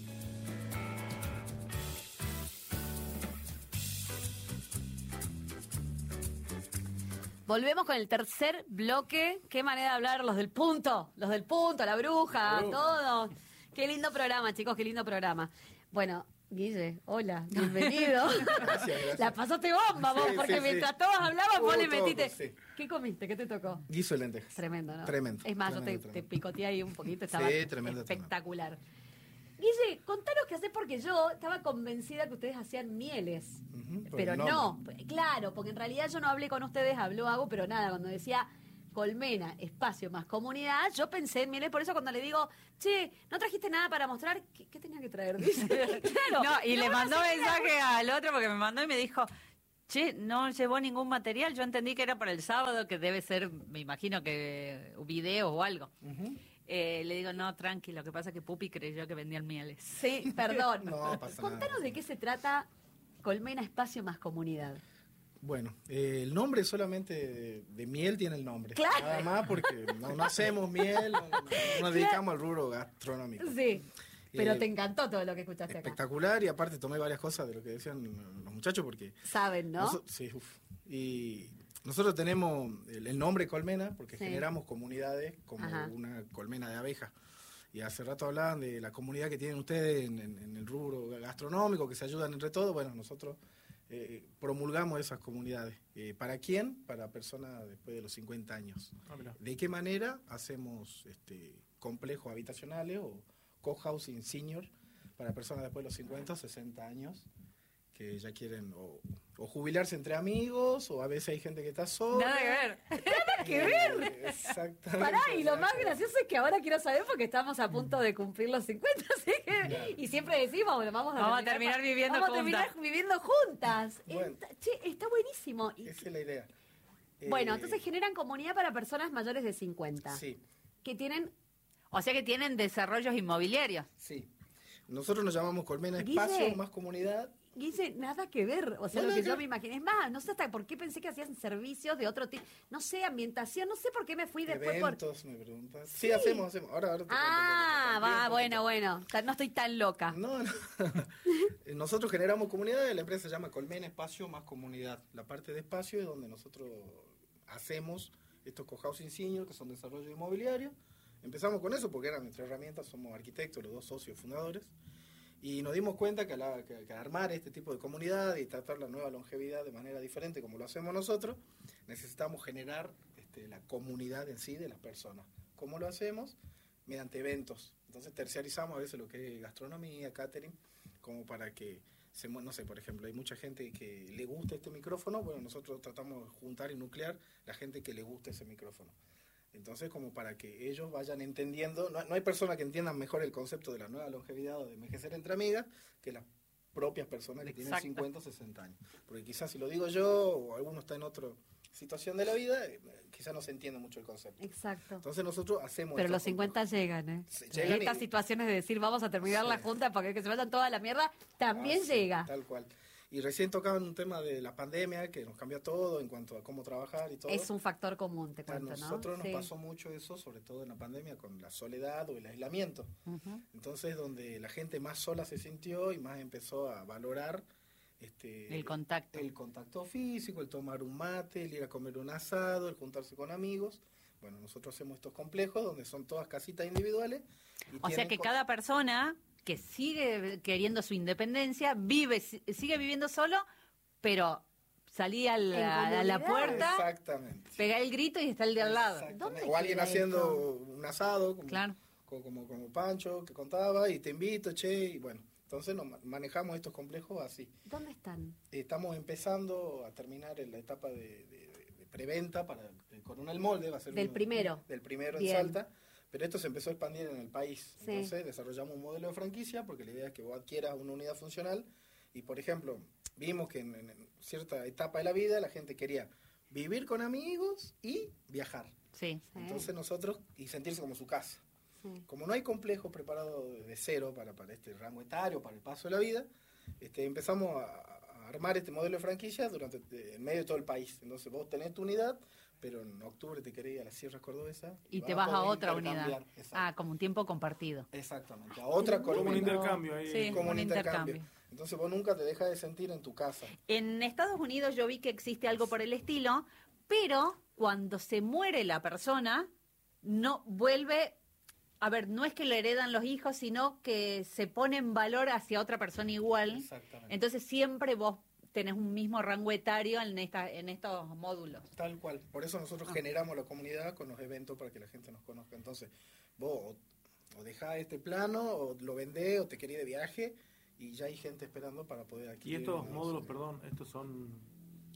Volvemos con el tercer bloque. Qué manera de hablar los del punto, la bruja, todo. Qué lindo programa, chicos, qué lindo programa. Bueno, Guille, hola, bienvenido. Gracias. La pasaste bomba vos, Sí, porque sí, mientras sí. todos hablaban, vos le Todo, metiste. sí. ¿Qué comiste? ¿Qué te tocó? Guiso de lentejas. Tremendo, ¿no? Tremendo. Es más, yo tremendo, te tremendo. picoteé ahí un poquito, estaba Sí, tremendo, espectacular. Guille, contanos qué hacés porque yo estaba convencida que ustedes hacían mieles. Ujú, por Pero el no, nombre. claro, porque en realidad yo no hablé con ustedes, habló Hago, pero nada, cuando decía Colmena, espacio más comunidad, yo pensé en Miel, por eso cuando le digo, che, ¿no trajiste nada para mostrar? ¿Qué tenía que traer? Dice. Claro. No, y No, le mandó señora, mensaje al otro porque me mandó y me dijo, che, no llevó ningún material. Yo entendí que era para el sábado, que debe ser, me imagino que un video o algo. Le digo, no, tranqui, lo que pasa es que Pupi creyó que vendían mieles. Sí, perdón. No pasa Contanos nada. de qué se trata Colmena, espacio más comunidad. Bueno, el nombre solamente de miel tiene el nombre. Claro. Nada más porque no hacemos miel, no nos dedicamos al rubro gastronómico. Sí, pero Eh, te encantó todo lo que escuchaste acá. Espectacular, y aparte tomé varias cosas de lo que decían los muchachos porque... Saben, ¿no? Sí, y nosotros tenemos el nombre Colmena porque Sí. generamos comunidades como Ajá. una colmena de abejas. Y hace rato hablaban de la comunidad que tienen ustedes en el rubro gastronómico, que se ayudan entre todos. Bueno, nosotros promulgamos esas comunidades. ¿Para quién? Para personas después de los 50 años. ¿De qué manera? Hacemos complejos habitacionales o co-housing senior para personas después de los 50 o 60 años que ya quieren o jubilarse entre amigos, o a veces hay gente que está sola. Nada que ver. Nada que ver. Exactamente. Pará, y lo más gracioso es que ahora quiero saber porque estamos a punto de cumplir los 50, así que, y siempre decimos, bueno, vamos a terminar viviendo vamos a juntas. terminar viviendo juntas. Bueno. Che, está buenísimo. Y- Esa es la idea. bueno, entonces generan comunidad para personas mayores de 50. Sí, Que tienen... O sea que tienen desarrollos inmobiliarios. sí. Nosotros nos llamamos Colmena Guille. Espacio más Comunidad. Dice, nada que ver, o sea, No, lo que nada que yo ver. me imaginé. Es más, no sé hasta por qué pensé que hacían servicios de otro tipo. No sé, ambientación, no sé por qué me fui después por... Eventos, me preguntas. Sí, hacemos. Ahora te cuento Ah, un poco. va, bueno. No estoy tan loca. No. Nosotros generamos comunidades, la empresa se llama Colmena Espacio más Comunidad. La parte de espacio es donde nosotros hacemos estos co-housing senior, que son desarrollo inmobiliario. Empezamos con eso porque era nuestra herramienta, somos arquitectos, los dos socios fundadores. Y nos dimos cuenta que al armar este tipo de comunidad y tratar la nueva longevidad de manera diferente como lo hacemos nosotros, necesitamos generar la comunidad en sí de las personas. ¿Cómo lo hacemos? Mediante eventos. Entonces terciarizamos a veces lo que es gastronomía, catering, como para que, no sé, por ejemplo, hay mucha gente que le gusta este micrófono, bueno, nosotros tratamos de juntar y nuclear la gente que le gusta ese micrófono. Entonces, como para que ellos vayan entendiendo, no hay personas que entiendan mejor el concepto de la nueva longevidad o de envejecer entre amigas que las propias personas que tienen 50 o 60 años. Porque quizás si lo digo yo o alguno está en otra situación de la vida, quizás no se entiende mucho el concepto. Exacto. Entonces nosotros hacemos... Pero estos los 50 llegan, ¿eh? Llegan Estas y- situaciones de decir vamos a terminar la junta para que se vayan toda la mierda, también sí, llega. Tal cual. Y recién tocaban un tema de la pandemia que nos cambió todo en cuanto a cómo trabajar y todo. Es un factor común, te A cuento, ¿no? nosotros nos Sí. pasó mucho eso, sobre todo en la pandemia, con la soledad o el aislamiento. Ujú. Entonces, donde la gente más sola se sintió y más empezó a valorar El contacto físico, el tomar un mate, el ir a comer un asado, el juntarse con amigos. Bueno, nosotros hacemos estos complejos donde son todas casitas individuales. Y O sea tienen que cada persona que sigue queriendo su independencia, sigue viviendo solo, pero salí a la puerta, Exactamente. pega el grito y está el de al lado. Exactamente. O alguien haciendo un asado, como Pancho, que contaba, y te invito, che, y bueno. Entonces manejamos estos complejos así. ¿Dónde están? Estamos empezando a terminar en la etapa de preventa para Coronel Molde, va a ser Del primero. Del primero Bien. en Salta, pero esto se empezó a expandir en el país. Sí. Entonces desarrollamos un modelo de franquicia porque la idea es que vos adquieras una unidad funcional y, por ejemplo, vimos que en cierta etapa de la vida la gente quería vivir con amigos y viajar. Sí. Entonces nosotros, y sentirse como su casa. Sí. Como no hay complejos preparados de cero para este rango etario, para el paso de la vida, empezamos a armar este modelo de franquicia en medio de todo el país. Entonces vos tenés tu unidad, pero en octubre te querés ir a las Sierras Cordobesas. Y te vas a poder otra unidad. intercambiar. Exacto. Ah, como un tiempo compartido. Exactamente, a otra Como un columna. intercambio ahí. Sí, Como un intercambio. intercambio. Entonces vos nunca te dejas de sentir en tu casa. En Estados Unidos yo vi que existe algo por el estilo, pero cuando se muere la persona, no vuelve... A ver, no es que le heredan los hijos, sino que se pone en valor hacia otra persona igual. Exactamente. Entonces siempre vos tenés un mismo rango etario en estos módulos. Tal cual. Por eso nosotros generamos la comunidad con los eventos para que la gente nos conozca. Entonces, vos o dejás este plano, o lo vendés, o te querés de viaje, y ya hay gente esperando para poder Y adquirir. estos unos- módulos, perdón, estos son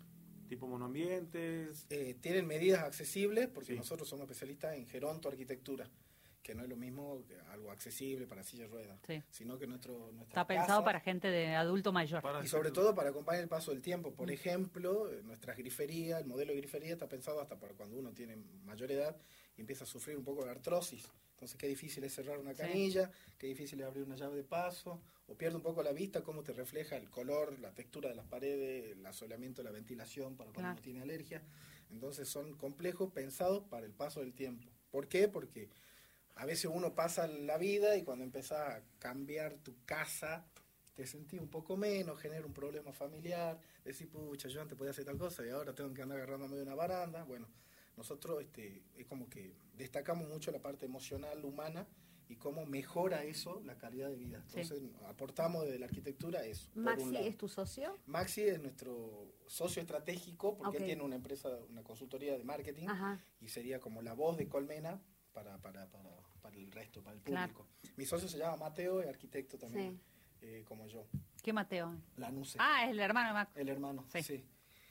tipo monoambientes. Tienen medidas accesibles, porque Sí. nosotros somos especialistas en gerontoarquitectura, que no es lo mismo que algo accesible para silla de ruedas, Sí. sino que nuestra Está pensado casa- para gente de adulto mayor. Para y sobre todo para acompañar el paso del tiempo. Por ejemplo, nuestras griferías, el modelo de grifería está pensado hasta para cuando uno tiene mayor edad y empieza a sufrir un poco de artrosis. Entonces, qué difícil es cerrar una Sí. canilla, qué difícil es abrir una llave de paso, o pierde un poco la vista, cómo te refleja el color, la textura de las paredes, el asoleamiento, la ventilación para cuando Claro. uno tiene alergia. Entonces, son complejos pensados para el paso del tiempo. ¿Por qué? Porque a veces uno pasa la vida y cuando empezás a cambiar tu casa, te sentís un poco menos, genera un problema familiar, decís, pucha, yo antes podía hacer tal cosa y ahora tengo que andar agarrándome de una baranda. Bueno, nosotros es como que destacamos mucho la parte emocional humana y cómo mejora eso la calidad de vida. Entonces, aportamos desde la arquitectura eso. por un Maxi, lado. ¿es tu socio? Maxi es nuestro socio estratégico porque Ok. él tiene una empresa, una consultoría de marketing Ajá. y sería como la voz de Colmena para el resto, para el Claro. público. Mi socio se llama Mateo, es arquitecto también, como yo. ¿Qué Mateo? Lanuse, Ah, es el hermano de Mac. el hermano. Sí. Sí.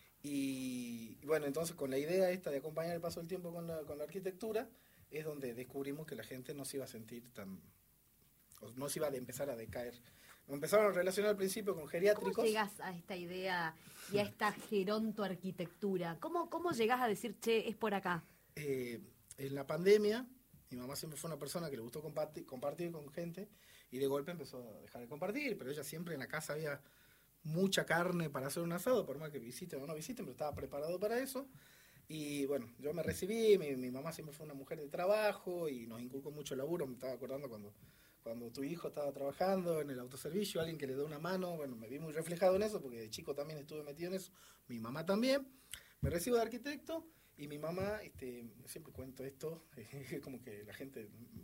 Y bueno, entonces con la idea esta de acompañar el paso del tiempo con la arquitectura, es donde descubrimos que la gente no se iba a sentir no se iba a empezar a decaer. Nos empezaron a relacionar al principio con geriátricos. ¿Cómo llegas a esta idea y a esta gerontoarquitectura? ¿Cómo llegás a decir, che, es por acá? En la pandemia, mi mamá siempre fue una persona que le gustó compartir con gente y de golpe empezó a dejar de compartir, pero ella siempre en la casa había mucha carne para hacer un asado, por más que visiten o no visiten, pero estaba preparado para eso. Y bueno, yo me recibí, mi mamá siempre fue una mujer de trabajo y nos inculcó mucho el laburo. Me estaba acordando cuando tu hijo estaba trabajando en el autoservicio, alguien que le da una mano, bueno, me vi muy reflejado en eso, porque de chico también estuve metido en eso, mi mamá también. Me recibo de arquitecto y mi mamá, siempre cuento esto, como que la gente,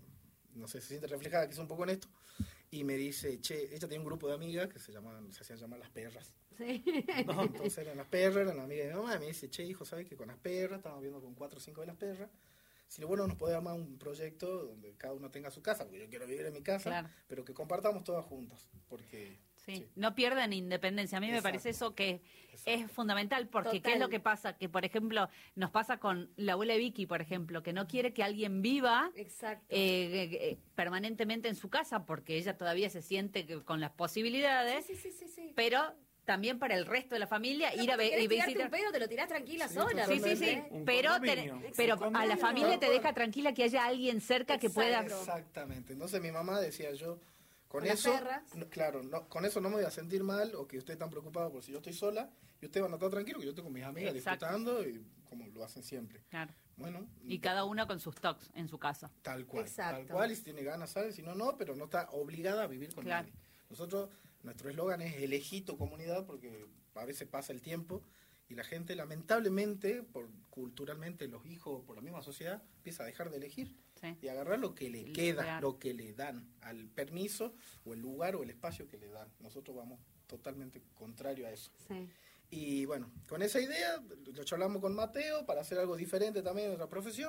no sé, se siente reflejada quizá un poco en esto, y me dice, che, ella tenía un grupo de amigas que se hacían llamar las perras. Sí. Entonces eran las perras, eran amigas de mi mamá, y me dice, che, hijo, ¿sabes que con las perras, estamos viendo con 4 o 5 de las perras, si lo bueno nos puede armar un proyecto donde cada uno tenga su casa, porque yo quiero vivir en mi casa, Claro. pero que compartamos todas juntas, porque... Sí. sí. No pierdan independencia. A mí me Exacto. parece eso que Exacto. es fundamental, porque ¿qué Total. es lo que pasa? Que, por ejemplo, nos pasa con la abuela de Vicky, por ejemplo, que no quiere que alguien viva Exacto. permanentemente en su casa, porque ella todavía se siente con las posibilidades, Sí. pero también para el resto de la familia ir a ¿Querés tirarte visitar. un pedo? Te lo tirás tranquila Sí, sola. Sí, sí, sí, ¿entendés? Un pero, condominio. pero Un a la condominio. familia te deja tranquila que haya alguien cerca que pueda... Exacto. Exactamente. Entonces mi mamá decía yo, con Con las eso, perras. claro, con eso no me voy a sentir mal o que usted están preocupado por si yo estoy sola y usted va a estar tranquilo que yo estoy con mis amigas Exacto. disfrutando y como lo hacen siempre. Claro. Bueno, Y cada uno con sus tocs en su casa. tal cual, Exacto. tal cual, y si tiene ganas sale, si no, no, pero no está obligada a vivir con Claro. nadie. Nosotros, nuestro eslogan es elegí tu comunidad porque a veces pasa el tiempo y la gente lamentablemente, culturalmente los hijos, por la misma sociedad, empieza a dejar de elegir Sí. y agarrar lo que le queda, Claro. lo que le dan, al permiso o el lugar o el espacio que le dan. Nosotros vamos totalmente contrario a eso. Sí. Y bueno, con esa idea lo charlamos con Mateo para hacer algo diferente también en nuestra profesión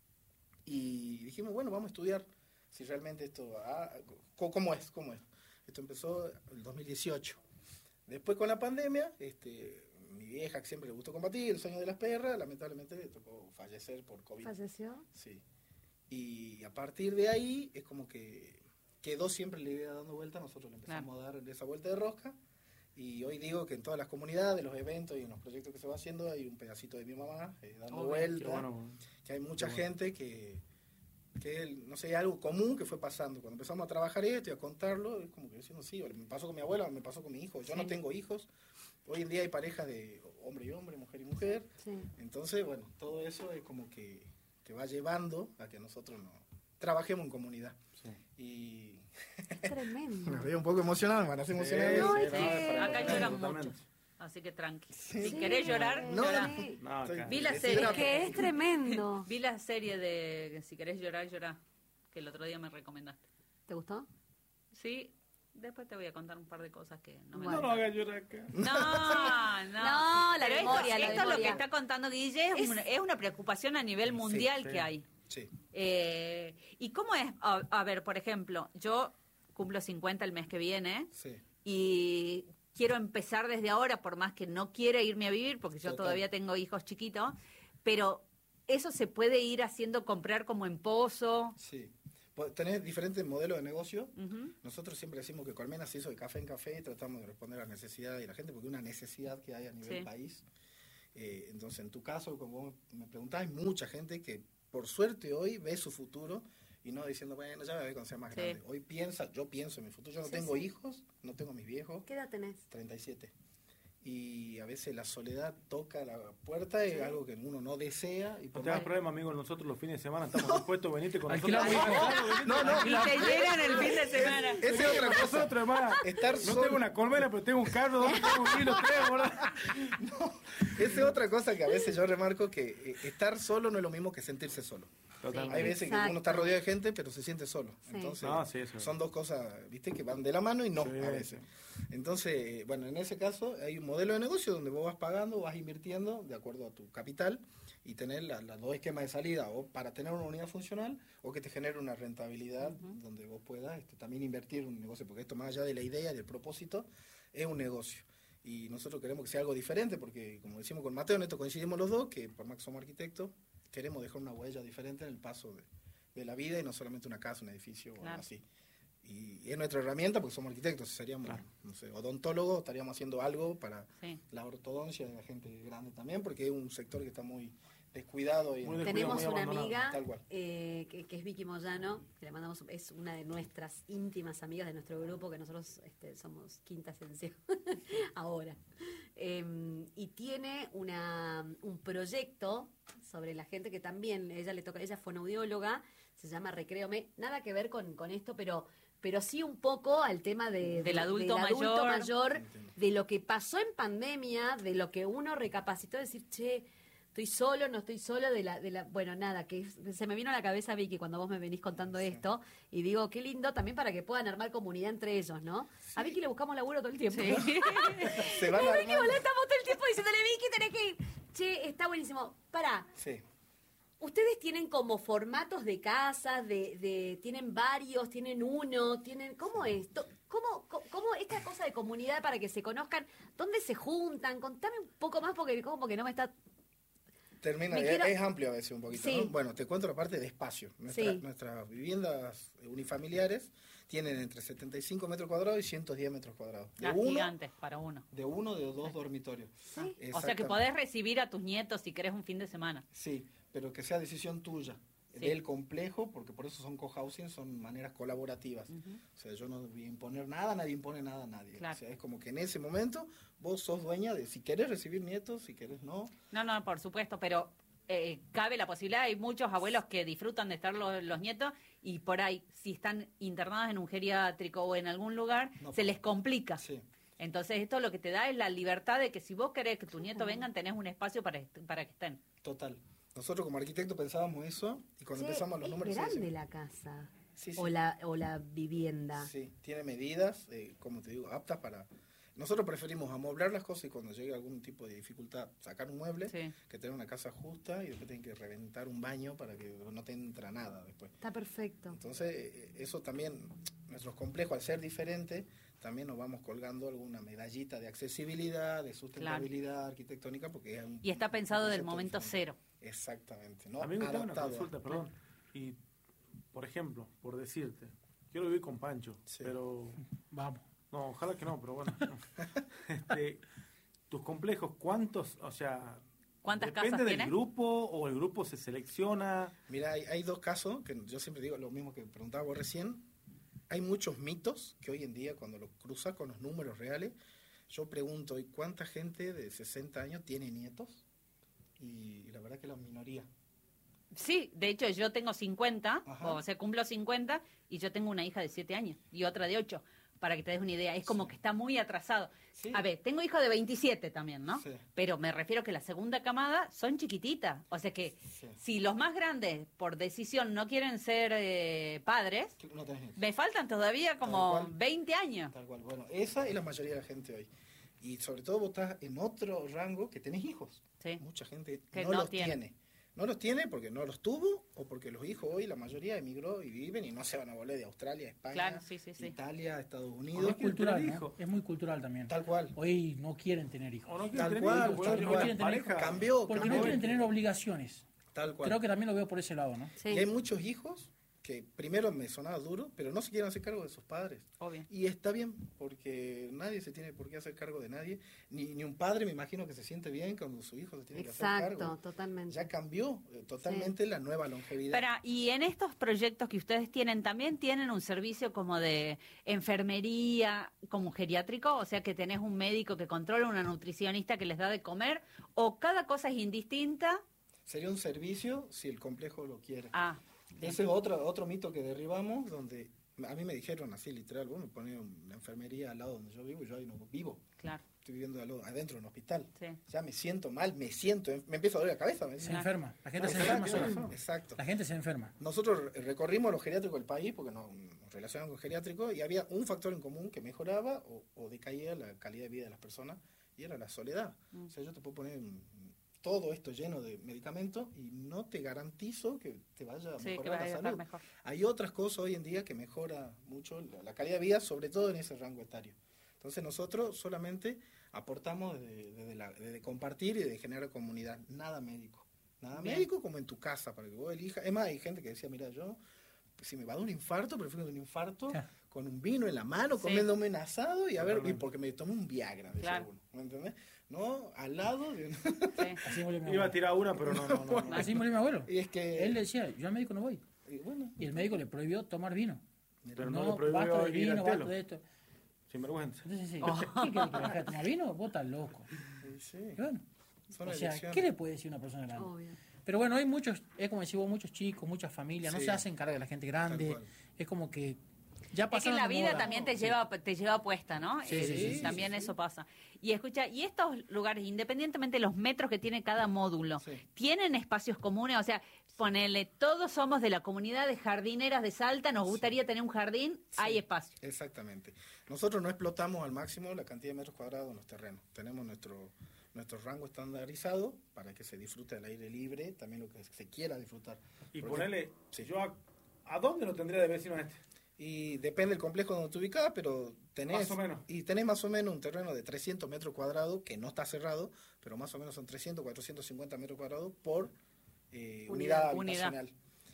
y dijimos, bueno, vamos a estudiar si realmente esto, ¿cómo es? Esto empezó el 2018. Después con la pandemia, mi vieja que siempre le gustó combatir, el sueño de las perras, lamentablemente le tocó fallecer por COVID. ¿Falleció? Sí. Y a partir de ahí es como que quedó siempre la idea dando vuelta, nosotros le empezamos a dar esa vuelta de rosca y hoy digo que en todas las comunidades, los eventos y en los proyectos que se va haciendo hay un pedacito de mi mamá dando Obvio, vuelta, Qué bueno. que hay mucha Qué bueno. gente que no sé, algo común que fue pasando. Cuando empezamos a trabajar esto y a contarlo, es como que diciendo, sí, me pasó con mi abuela, me pasó con mi hijo, yo no tengo hijos, hoy en día hay parejas de hombre y hombre, mujer y mujer, Sí. entonces, bueno, todo eso es como que va llevando a que nosotros trabajemos en comunidad. Sí. Y Es tremendo. me veo un poco emocionado, me van a hacer emocionar. No, Sí, es que- Acá lloran mucho. Totalmente. Así que tranqui. Sí. Si querés llorar, No, llorá. Sí. No, acá. Vi la Sí, serie. Es que es tremendo. Vi la serie de Si querés llorar, llorá, que el otro día me recomendaste. ¿Te gustó? Sí, después te voy a contar un par de cosas que no me No lo hagas llorar acá. No, No, la Pero memoria, la esto es lo que memoria. está contando Guille, es una preocupación a nivel mundial sí. que hay. Sí. ¿Y cómo es? A ver, por ejemplo, yo cumplo 50 el mes que viene Sí. y quiero empezar desde ahora, por más que no quiera irme a vivir, porque yo todavía tengo hijos chiquitos, pero eso se puede ir haciendo comprar como en pozo. Sí. Tenés diferentes modelos de negocio. Nosotros siempre decimos que Colmena se hizo de café en café y tratamos de responder a las necesidades de la gente, porque es una necesidad que hay a nivel país. Entonces, en tu caso, como vos me preguntás, hay mucha gente que por suerte hoy ve su futuro y no diciendo, bueno, ya me voy cuando sea más grande. Hoy yo pienso en mi futuro. Yo no tengo hijos, no tengo mis viejos. ¿Qué edad tenés? 37. Y a veces la soledad toca la puerta, es algo que uno no desea. Y no te hagas problema, amigo, nosotros los fines de semana estamos dispuestos a venirte con nosotros. Y te llegan el fin de semana. Esa es otra cosa. Nosotros, hermano, no tengo una colmena, pero tengo un carro donde tengo un vino, ¿verdad? No, esa es otra cosa que a veces yo remarco, que estar solo no es lo mismo que sentirse solo. Hay veces que uno está rodeado de gente, pero se siente solo. Entonces, son dos cosas, viste, que van de la mano y no, a veces. Entonces, bueno, en ese caso hay un modelo de negocio donde vos vas pagando, vas invirtiendo de acuerdo a tu capital y tener las dos esquemas de salida, o para tener una unidad funcional o que te genere una rentabilidad donde vos puedas también invertir en un negocio, porque esto más allá de la idea y del propósito, es un negocio. Y nosotros queremos que sea algo diferente, porque como decimos con Mateo, en esto coincidimos los dos, que por más que somos arquitectos, queremos dejar una huella diferente en el paso de la vida y no solamente una casa, un edificio o algo así. Y es nuestra herramienta porque somos arquitectos, si seríamos, no sé, odontólogos, estaríamos haciendo algo para la ortodoncia de la gente grande también, porque es un sector que está muy descuidado. Y tenemos una amiga que es Vicky Moyano, que le mandamos, es una de nuestras íntimas amigas de nuestro grupo, que nosotros somos quinta esencia ahora. Y tiene un proyecto sobre la gente que también, ella fue audióloga, se llama Recréome, nada que ver con esto, pero sí un poco al tema del adulto mayor, de lo que pasó en pandemia, de lo que uno recapacitó, decir, che, estoy solo, no estoy solo, bueno, nada, que se me vino a la cabeza, Vicky, cuando vos me venís contando esto, y digo, qué lindo también para que puedan armar comunidad entre ellos, ¿no? Sí. A Vicky le buscamos laburo todo el tiempo. Sí. Se va Vicky, estamos todo el tiempo diciéndole, Vicky, tenés que ir. Che, está buenísimo. Pará. Sí. Ustedes tienen como formatos de casas, tienen varios, tienen uno, ¿cómo es? ¿Cómo esta cosa de comunidad para que se conozcan? ¿Dónde se juntan? Contame un poco más porque como que no me está... Es amplio a veces un poquito, ¿no? Bueno, te cuento la parte de espacio. Nuestras viviendas unifamiliares tienen entre 75 metros cuadrados y 110 metros cuadrados. Gigantes para uno. De uno, de dos dormitorios. Sí. O sea que podés recibir a tus nietos si querés un fin de semana. Sí, pero que sea decisión tuya. Del complejo, porque por eso son cohousing, son maneras colaborativas. O sea, yo no voy a imponer nada, nadie impone nada a nadie. Claro. O sea, es como que en ese momento vos sos dueña de si querés recibir nietos, si querés no. No, por supuesto, pero cabe la posibilidad, hay muchos abuelos que disfrutan de estar los nietos y por ahí, si están internados en un geriátrico o en algún lugar, se les complica. Sí. Entonces esto lo que te da es la libertad de que si vos querés que tu nieto vengan, tenés un espacio para que estén. Total. Nosotros como arquitectos pensábamos eso y cuando empezamos los números... ¿Es grande la casa? Sí. O la vivienda. Sí, tiene medidas, como te digo, aptas para... Nosotros preferimos amoblar las cosas y cuando llegue algún tipo de dificultad sacar un mueble, que tener una casa justa y después tienen que reventar un baño para que no te entra nada después. Está perfecto. Entonces, eso también, nuestros complejos al ser diferentes, también nos vamos colgando alguna medallita de accesibilidad, de sustentabilidad arquitectónica, porque es y está pensado del momento cero. Exactamente. ¿No? A mí me tengo una consulta, perdón. Y, por ejemplo, por decirte, quiero vivir con Pancho, pero... Vamos. No, ojalá que no, pero bueno. Tus complejos, ¿cuántos? O sea, ¿cuántas casas depende tiene? del grupo o el grupo se selecciona. Mira, hay dos casos que yo siempre digo lo mismo que preguntaba vos recién. Hay muchos mitos que hoy en día cuando los cruzas con los números reales, yo pregunto, ¿y cuánta gente de 60 años tiene nietos? Y la verdad que la minoría. Sí, de hecho yo tengo 50, o sea, cumplo 50 y yo tengo una hija de 7 años y otra de 8. Para que te des una idea, es como que está muy atrasado. Sí. A ver, tengo hijos de 27 también, ¿no? Sí. Pero me refiero que la segunda camada son chiquititas. O sea que si los más grandes, por decisión, no quieren ser padres, me faltan todavía como 20 años. Tal cual. Bueno, esa es la mayoría de la gente hoy. Y sobre todo vos estás en otro rango que tenés hijos. Sí. Mucha gente que no los tiene. No los tiene porque no los tuvo o porque los hijos hoy, la mayoría emigró y viven y no se van a volver de Australia, España, Claro, sí. Italia, Estados Es Unidos. cultural, hijo. ¿no? Es muy cultural también. Tal cual. Hoy no quieren tener hijos. O no quieren Tal tener cual, hijos, tal no cual. quieren tener Pareja. Cambió. Porque no quieren tener obligaciones. Tal cual. Creo que también lo veo por ese lado, ¿no? Sí. Y hay muchos hijos que primero me sonaba duro, pero no se quieren hacer cargo de sus padres. Obvio. Y está bien, porque nadie se tiene por qué hacer cargo de nadie. Ni un padre me imagino que se siente bien cuando su hijo se tiene que hacer Exacto, cargo. totalmente. Ya cambió totalmente la nueva longevidad. Y en estos proyectos que ustedes tienen, ¿también tienen un servicio como de enfermería, como geriátrico? O sea, que tenés un médico que controla, una nutricionista que les da de comer, ¿o cada cosa es indistinta? Sería un servicio si el complejo lo quiere. Ah, Ese es otro mito que derribamos, donde a mí me dijeron así, literal, vos me ponés una enfermería al lado donde yo vivo y yo ahí no vivo. claro. Estoy viviendo adentro de un hospital. Sí. Ya me siento mal, me empiezo a doler la cabeza. Se enferma. La gente se enferma sola. Exacto. La gente se enferma. Nosotros recorrimos los geriátricos del país porque nos relacionamos con geriátricos y había un factor en común que mejoraba o decaía la calidad de vida de las personas y era la soledad. O sea, yo te puedo poner todo esto lleno de medicamentos y no te garantizo que te vaya a Sí, que mejorar vaya a la estar salud. mejor. Hay otras cosas hoy en día que mejora mucho la calidad de vida, sobre todo en ese rango etario. Entonces nosotros solamente aportamos desde compartir y de generar comunidad, nada médico. Nada Bien. médico como en tu casa, para que vos elijas. Es más, hay gente que decía, mira, yo, si me va a dar un infarto, prefiero un infarto Claro. con un vino en la mano, Sí. comiéndome un asado y a ver, y Totalmente. porque me tomé un Viagra, decía Claro. uno, ¿me entendés? No, al lado de Sí. Así murió mi Iba a abuelo. tirar una, pero no. Así murió mi abuelo. Y es que... Él le decía, yo al médico no voy. y bueno, Y el médico le prohibió tomar vino. Pero no No, le prohibió basta de ir al vino, basta telo. de esto. Sin vergüenza. Entonces, sí, ¿qué querés que deje de tomar vino? Vos estás loco. sí, Y bueno, son o sea, elecciones. ¿qué le puede decir una persona grande? Obvio. Pero bueno, hay muchos, es como decís vos, muchos chicos, muchas familias, no Sí. se hacen cargo de la gente grande. Tal cual. Es como que ya Es que pasaron la de vida moda. también te Sí. lleva puesta, ¿no? Sí, sí, también sí. eso pasa. Y escucha, y estos lugares, independientemente de los metros que tiene cada módulo, Sí. ¿tienen espacios comunes? O sea, ponele, todos somos de la comunidad de jardineras de Salta, nos gustaría tener un jardín, hay espacio. Exactamente. Nosotros no explotamos al máximo la cantidad de metros cuadrados en los terrenos. Tenemos nuestro rango estandarizado para que se disfrute al aire libre, también lo que se quiera disfrutar. Y Porque- ponele, Sí. yo ¿a dónde lo tendría de vecino este? Y depende del complejo donde te ubicás, pero tenés... Más o menos. Y tenés más o menos un terreno de 300 metros cuadrados, que no está cerrado, pero más o menos son 300, 450 metros cuadrados por unidad habitacional.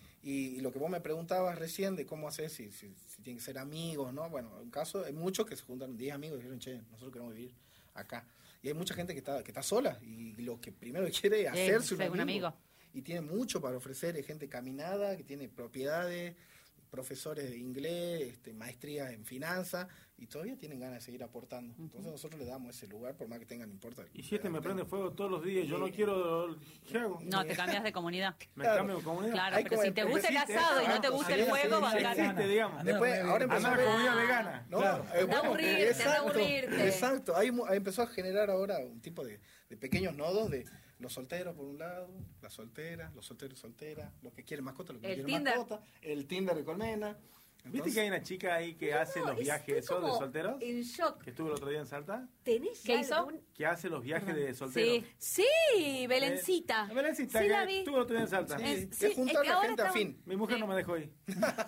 Y lo que vos me preguntabas recién de cómo hacer, si tienen que ser amigos, ¿no? Bueno, en caso, hay muchos que se juntan 10 amigos y dijeron, che, nosotros queremos vivir acá. Y hay mucha gente que está sola y lo que primero quiere es hacerse ser un amigo. Y tiene mucho para ofrecer, es gente caminada, que tiene propiedades, profesores de inglés, maestrías en finanzas, y todavía tienen ganas de seguir aportando. Entonces nosotros le damos ese lugar, por más que tengan, no importa. Y si este me prende fuego todos los días, yo no quiero... ¿Qué hago? No, te cambias de comunidad. Me Claro. cambio de comunidad. Claro, Hay pero como si te gusta el existe, asado y no te exacto, gusta sí, el fuego, sí, vas sí, a existe, digamos. Después, ahora empezó Anda a a la comunidad vegana. ¿no? Claro. Da Bueno, aburrirte, da aburrirte. Exacto. Ahí empezó a generar ahora un tipo de pequeños nodos de los solteros por un lado, las solteras, los solteros y solteras, los que quieren mascota, los que El quieren Tinder. mascota, el Tinder de Colmena. ¿Viste Entonces, que hay una chica ahí que hace los viajes esos de como solteros? En shock. Que estuvo el otro día en Salta. ¿Tenés ¿Qué ya hizo? algún- Que hace los viajes de solteros. Sí. Sí, Belencita. Belencita, Sí, que la vi. estuvo el otro día en Salta. sí, es- de sí, juntar es que la ahora gente estamos- afín. Mi mujer no me dejó ir.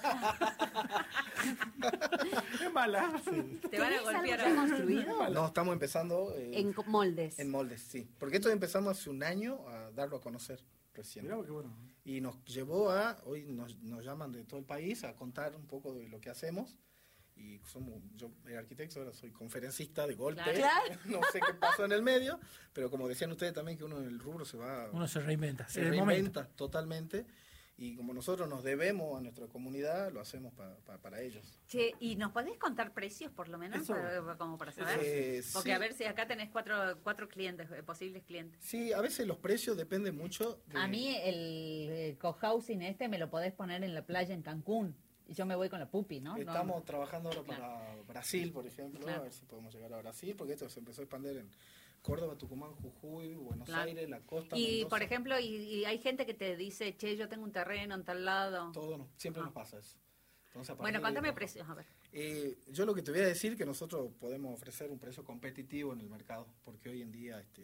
Es mala. Te van a ¿Tenés golpear. algo ya construido? No, estamos empezando Moldes. en moldes, sí. Porque esto empezamos hace un año a darlo a conocer recién. Mirá qué bueno. Y nos llevó hoy nos llaman de todo el país a contar un poco de lo que hacemos. Y yo era arquitecto, ahora soy conferencista de golpe. Claro. No sé qué pasó en el medio, pero como decían ustedes también que uno en el rubro se va... Uno se reinventa. se en el reinventa momento. totalmente. Y como nosotros nos debemos a nuestra comunidad, lo hacemos para ellos. Che, ¿y nos podés contar precios por lo menos? Eso. Como para saber. Porque Sí. a ver si acá tenés cuatro clientes, posibles clientes. Sí, a veces los precios dependen mucho de... A mí el cohousing me lo podés poner en la playa en Cancún. Y yo me voy con la pupi, ¿no? Estamos trabajando ahora Claro. para Brasil, por ejemplo, Claro. a ver si podemos llegar a Brasil, porque esto se empezó a expandir en Córdoba, Tucumán, Jujuy, Buenos Claro. Aires, la costa. Y, Mendoza. por ejemplo, y hay gente que te dice, che, yo tengo un terreno en tal lado. Todo siempre Ah. nos pasa eso. Entonces, a Bueno, partir de contame ahí- precios, a ver. Yo lo que te voy a decir que nosotros podemos ofrecer un precio competitivo en el mercado, porque hoy en día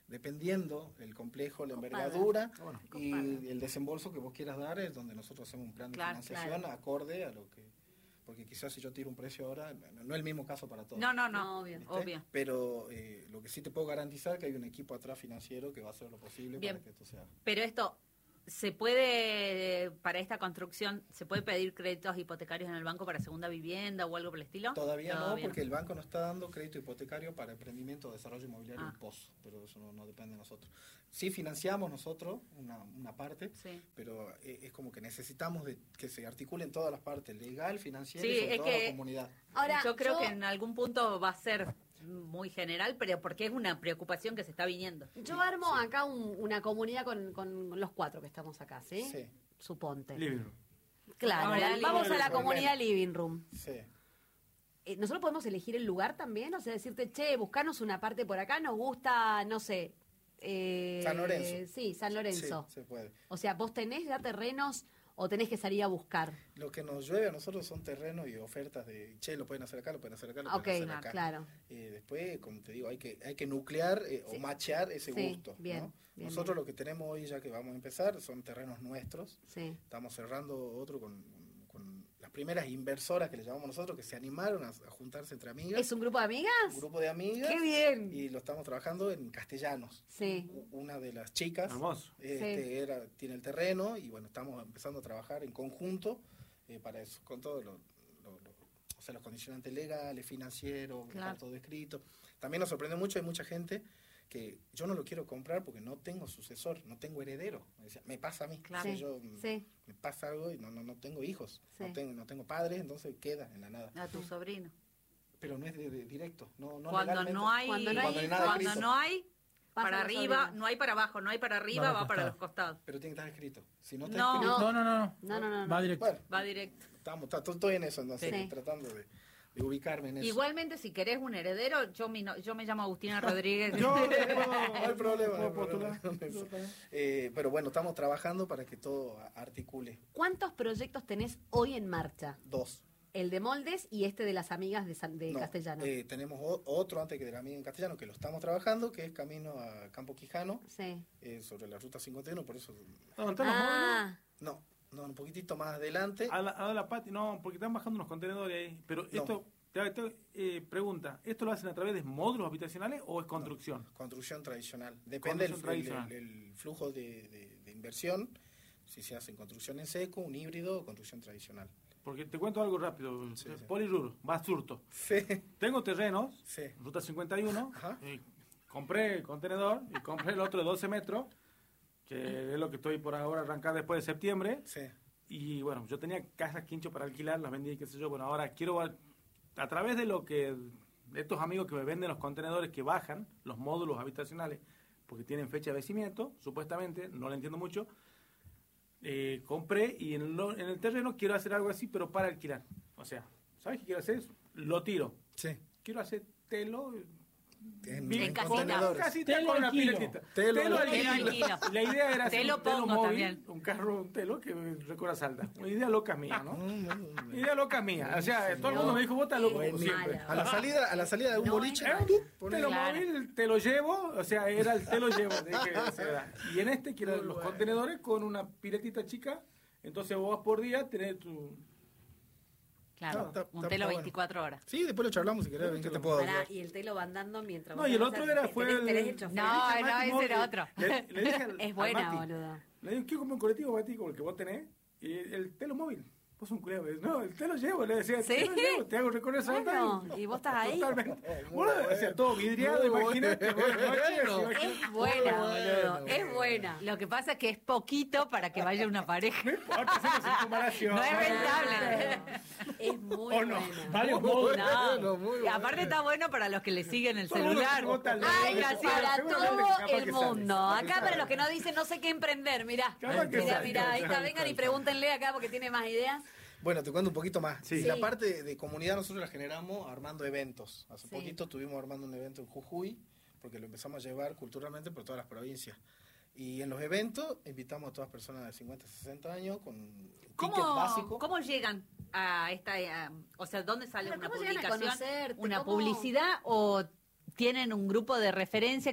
dependiendo el complejo, la Copada. envergadura Copada. y el desembolso que vos quieras dar, es donde nosotros hacemos un plan de Claro, financiación acorde a lo que... Porque quizás si yo tiro un precio ahora, no es el mismo caso para todos. No, Obvio. ¿viste? obvio. Pero lo que sí te puedo garantizar es que hay un equipo atrás financiero que va a hacer lo posible Bien. para que esto sea... Pero esto, ¿se puede, para esta construcción, se puede pedir créditos hipotecarios en el banco para segunda vivienda o algo por el estilo? Todavía no, porque el banco no está dando crédito hipotecario para emprendimiento o desarrollo inmobiliario en POS, pero eso no depende de nosotros. Sí financiamos nosotros una parte, Sí. pero es como que necesitamos que se articulen todas las partes, legal, financiera Sí, y sobre es todo que- la comunidad. Ahora, Yo creo que en algún punto va a ser muy general, pero porque es una preocupación que se está viniendo. yo armo acá una comunidad con los 4 que estamos acá, ¿sí? Sí, Suponte. Living room. Claro, Ahora, vamos living a la room. comunidad Living Room. sí. ¿Nosotros podemos elegir el lugar también? O sea, decirte, che, buscanos una parte por acá, nos gusta, no sé... San Lorenzo. Sí, San Lorenzo. Sí, se puede. O sea, ¿vos tenés ya terrenos o tenés que salir a buscar? Lo que nos llueve a nosotros son terrenos y ofertas de, che, lo pueden hacer acá, lo pueden hacer acá, lo Ok, pueden hacer acá. claro. Después, como te digo, hay que nuclear o machear ese Sí, gusto. bien, ¿no? bien, Nosotros bien. lo que tenemos hoy, ya que vamos a empezar, son terrenos nuestros. Sí. Estamos cerrando otro con las primeras inversoras que le llamamos nosotros, que se animaron a juntarse entre amigas. ¿Es un grupo de amigas? Un grupo de amigas. ¡Qué bien! Y lo estamos trabajando en Castellanos. Sí. Una de las chicas Hermoso. tiene el terreno y bueno, estamos empezando a trabajar en conjunto para eso, con todos los condicionantes legales, financieros, Claro. dejar todo escrito. También nos sorprende mucho, hay mucha gente que yo no lo quiero comprar porque no tengo sucesor, no tengo heredero. Me pasa a mí. Claro. O sea, yo, Sí. me pasa algo y no tengo hijos, Sí. no tengo padres, entonces queda en la nada. A tu sobrino. Pero no es de directo, no Cuando legalmente. no hay, Cuando no hay- Cuando hay nada cuando escrito. no hay Pasa para los arriba, sobrinos. no hay para abajo, no hay para arriba, Va a va los para los costados. costados. Pero tiene que estar escrito. Si no está No. escrito, No. Va directo. bueno, Va directo. estoy en eso, entonces, Sí. tratando de ubicarme en eso. Igualmente, si querés un heredero, yo me llamo Agustina Rodríguez. No hay problema. no hay puedo problema con eso. Pero bueno, estamos trabajando para que todo articule. ¿Cuántos proyectos tenés hoy en marcha? 2. El de Moldes y este de las amigas de No, Castellano. tenemos otro antes que de la amiga en Castellano, que lo estamos trabajando, que es camino a Campo Quijano, Sí. sobre la ruta 51, por eso... ¿Dónde están los módulos? Ah, No, un poquitito más adelante. A la Pati, no, porque están bajando unos contenedores ahí. Pero No. esto, pregunta, ¿esto lo hacen a través de módulos habitacionales o es construcción? Construcción tradicional. Depende Construcción tradicional. el flujo de inversión, si se hace en construcción en seco, un híbrido o construcción tradicional. Porque te cuento algo rápido. Sí, sí. Polirur, Basurto. Sí, Tengo terrenos, sí. ruta 51, Ajá. y compré el contenedor y compré el otro de 12 metros, que es lo que estoy por ahora arrancar después de septiembre. Sí. Y bueno, yo tenía casas quincho para alquilar, las vendí, qué sé yo. Bueno, ahora quiero, a través de de estos amigos que me venden los contenedores que bajan, los módulos habitacionales, porque tienen fecha de vencimiento, supuestamente, no lo entiendo mucho, compré y en el terreno quiero hacer algo así, pero para alquilar. O sea, ¿sabes qué quiero hacer? Lo tiro. Sí. Quiero hacer telo. En casita. contenedores. Casita Telo con una alquilo. piletita. Telo alquilo. La idea era hacer Telo un telo pongo móvil, también. un carro, un telo que recorra Salta. Una idea loca mía, ¿no? Mm. Idea loca mía. O sea, todo el mundo me dijo, vos estás loco como Buenísimo. siempre. A la salida de un No, boliche, Era un telo Claro. móvil, te lo llevo, o sea, era el te lo llevo. Y en este quiero los contenedores con una piletita chica, entonces vos por día tenés tu... Claro, Está un telo bueno. 24 horas. Sí, después lo charlamos si querés, ¿en qué te puedo pará, ayudar? y el telo va andando mientras... No, vos y el vas otro a- era, fue el... tenés el chofer. No, Le dije al ese Mati, era otro. Le dije al Es buena, Mati, boludo. le digo, quiero comprar un colectivo Mati como el que vos tenés, y el telo móvil. Vos sos un culero. No, el telo llevo, le decía, ¿Sí? te lo llevo, te hago recorrer Salta. Bueno, y vos estás ahí. Totalmente. Bueno, o sea, todo vidriado, Muy imagínate. bueno. Es buena, boludo. Es buena. Lo que pasa es que es poquito para que vaya una pareja. No importa, hacemos circunvalación. No es rentable. Es muy ¿O no? buena. Varios módulos. No. muy Y bueno. aparte está bueno para los que le siguen el Todo el mundo celular. se bota al lado. Ay, gracias. Para Seguramente todo capaz el que sale. mundo. Acá para los que no dicen no sé qué emprender, mirá. Capaz que Mirá, sale. mirá, ahí está, vengan y pregúntenle acá porque tiene más ideas. Bueno, te cuento un poquito más. Sí. La parte de comunidad nosotros la generamos armando eventos. Hace Sí. poquito estuvimos armando un evento en Jujuy, porque lo empezamos a llevar culturalmente por todas las provincias. Y en los eventos invitamos a todas personas de 50, 60 años con un ticket básico. ¿Cómo llegan a esta, o sea, dónde sale Pero una ¿cómo llegan a publicación, conocerte? una ¿Cómo? publicidad o tienen un grupo de referencia que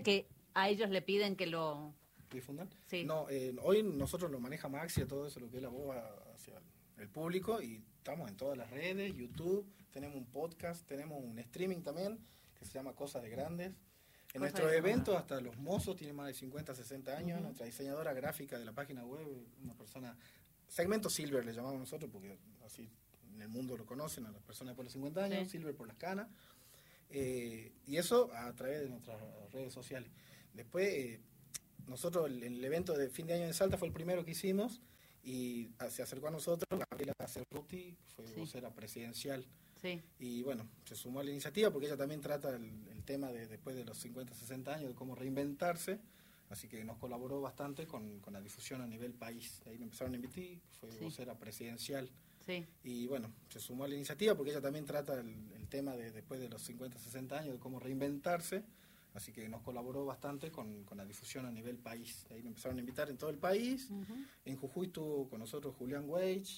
a ellos le piden que lo... ¿Difundan? Sí. No, hoy nosotros lo maneja Maxi, todo eso, lo que es la voz hacia el público, y estamos en todas las redes, YouTube, tenemos un podcast, tenemos un streaming también, que se llama Cosas de Grandes. En nuestros eventos, hasta los mozos tienen más de 50, 60 años. Nuestra diseñadora gráfica de la página web, una persona, segmento Silver le llamamos nosotros, porque así en el mundo lo conocen a las personas por los 50 años, Sí. Silver por las canas. Y eso a través de nuestras redes sociales. Después, nosotros, el evento de fin de año en Salta fue el primero que hicimos, y se acercó a nosotros Gabriela Cerruti, fue vocera presidencial. Sí. Y bueno, se sumó a la iniciativa porque ella también trata el tema de después de los 50, 60 años, de cómo reinventarse, así que nos colaboró bastante con la difusión a nivel país. Ahí me empezaron a invitar, fue vocera presidencial. Sí. Y bueno, se sumó a la iniciativa porque ella también trata el tema de después de los 50, 60 años, de cómo reinventarse, así que nos colaboró bastante con la difusión a nivel país. Ahí me empezaron a invitar en todo el país. En Jujuy estuvo con nosotros Julián Weich,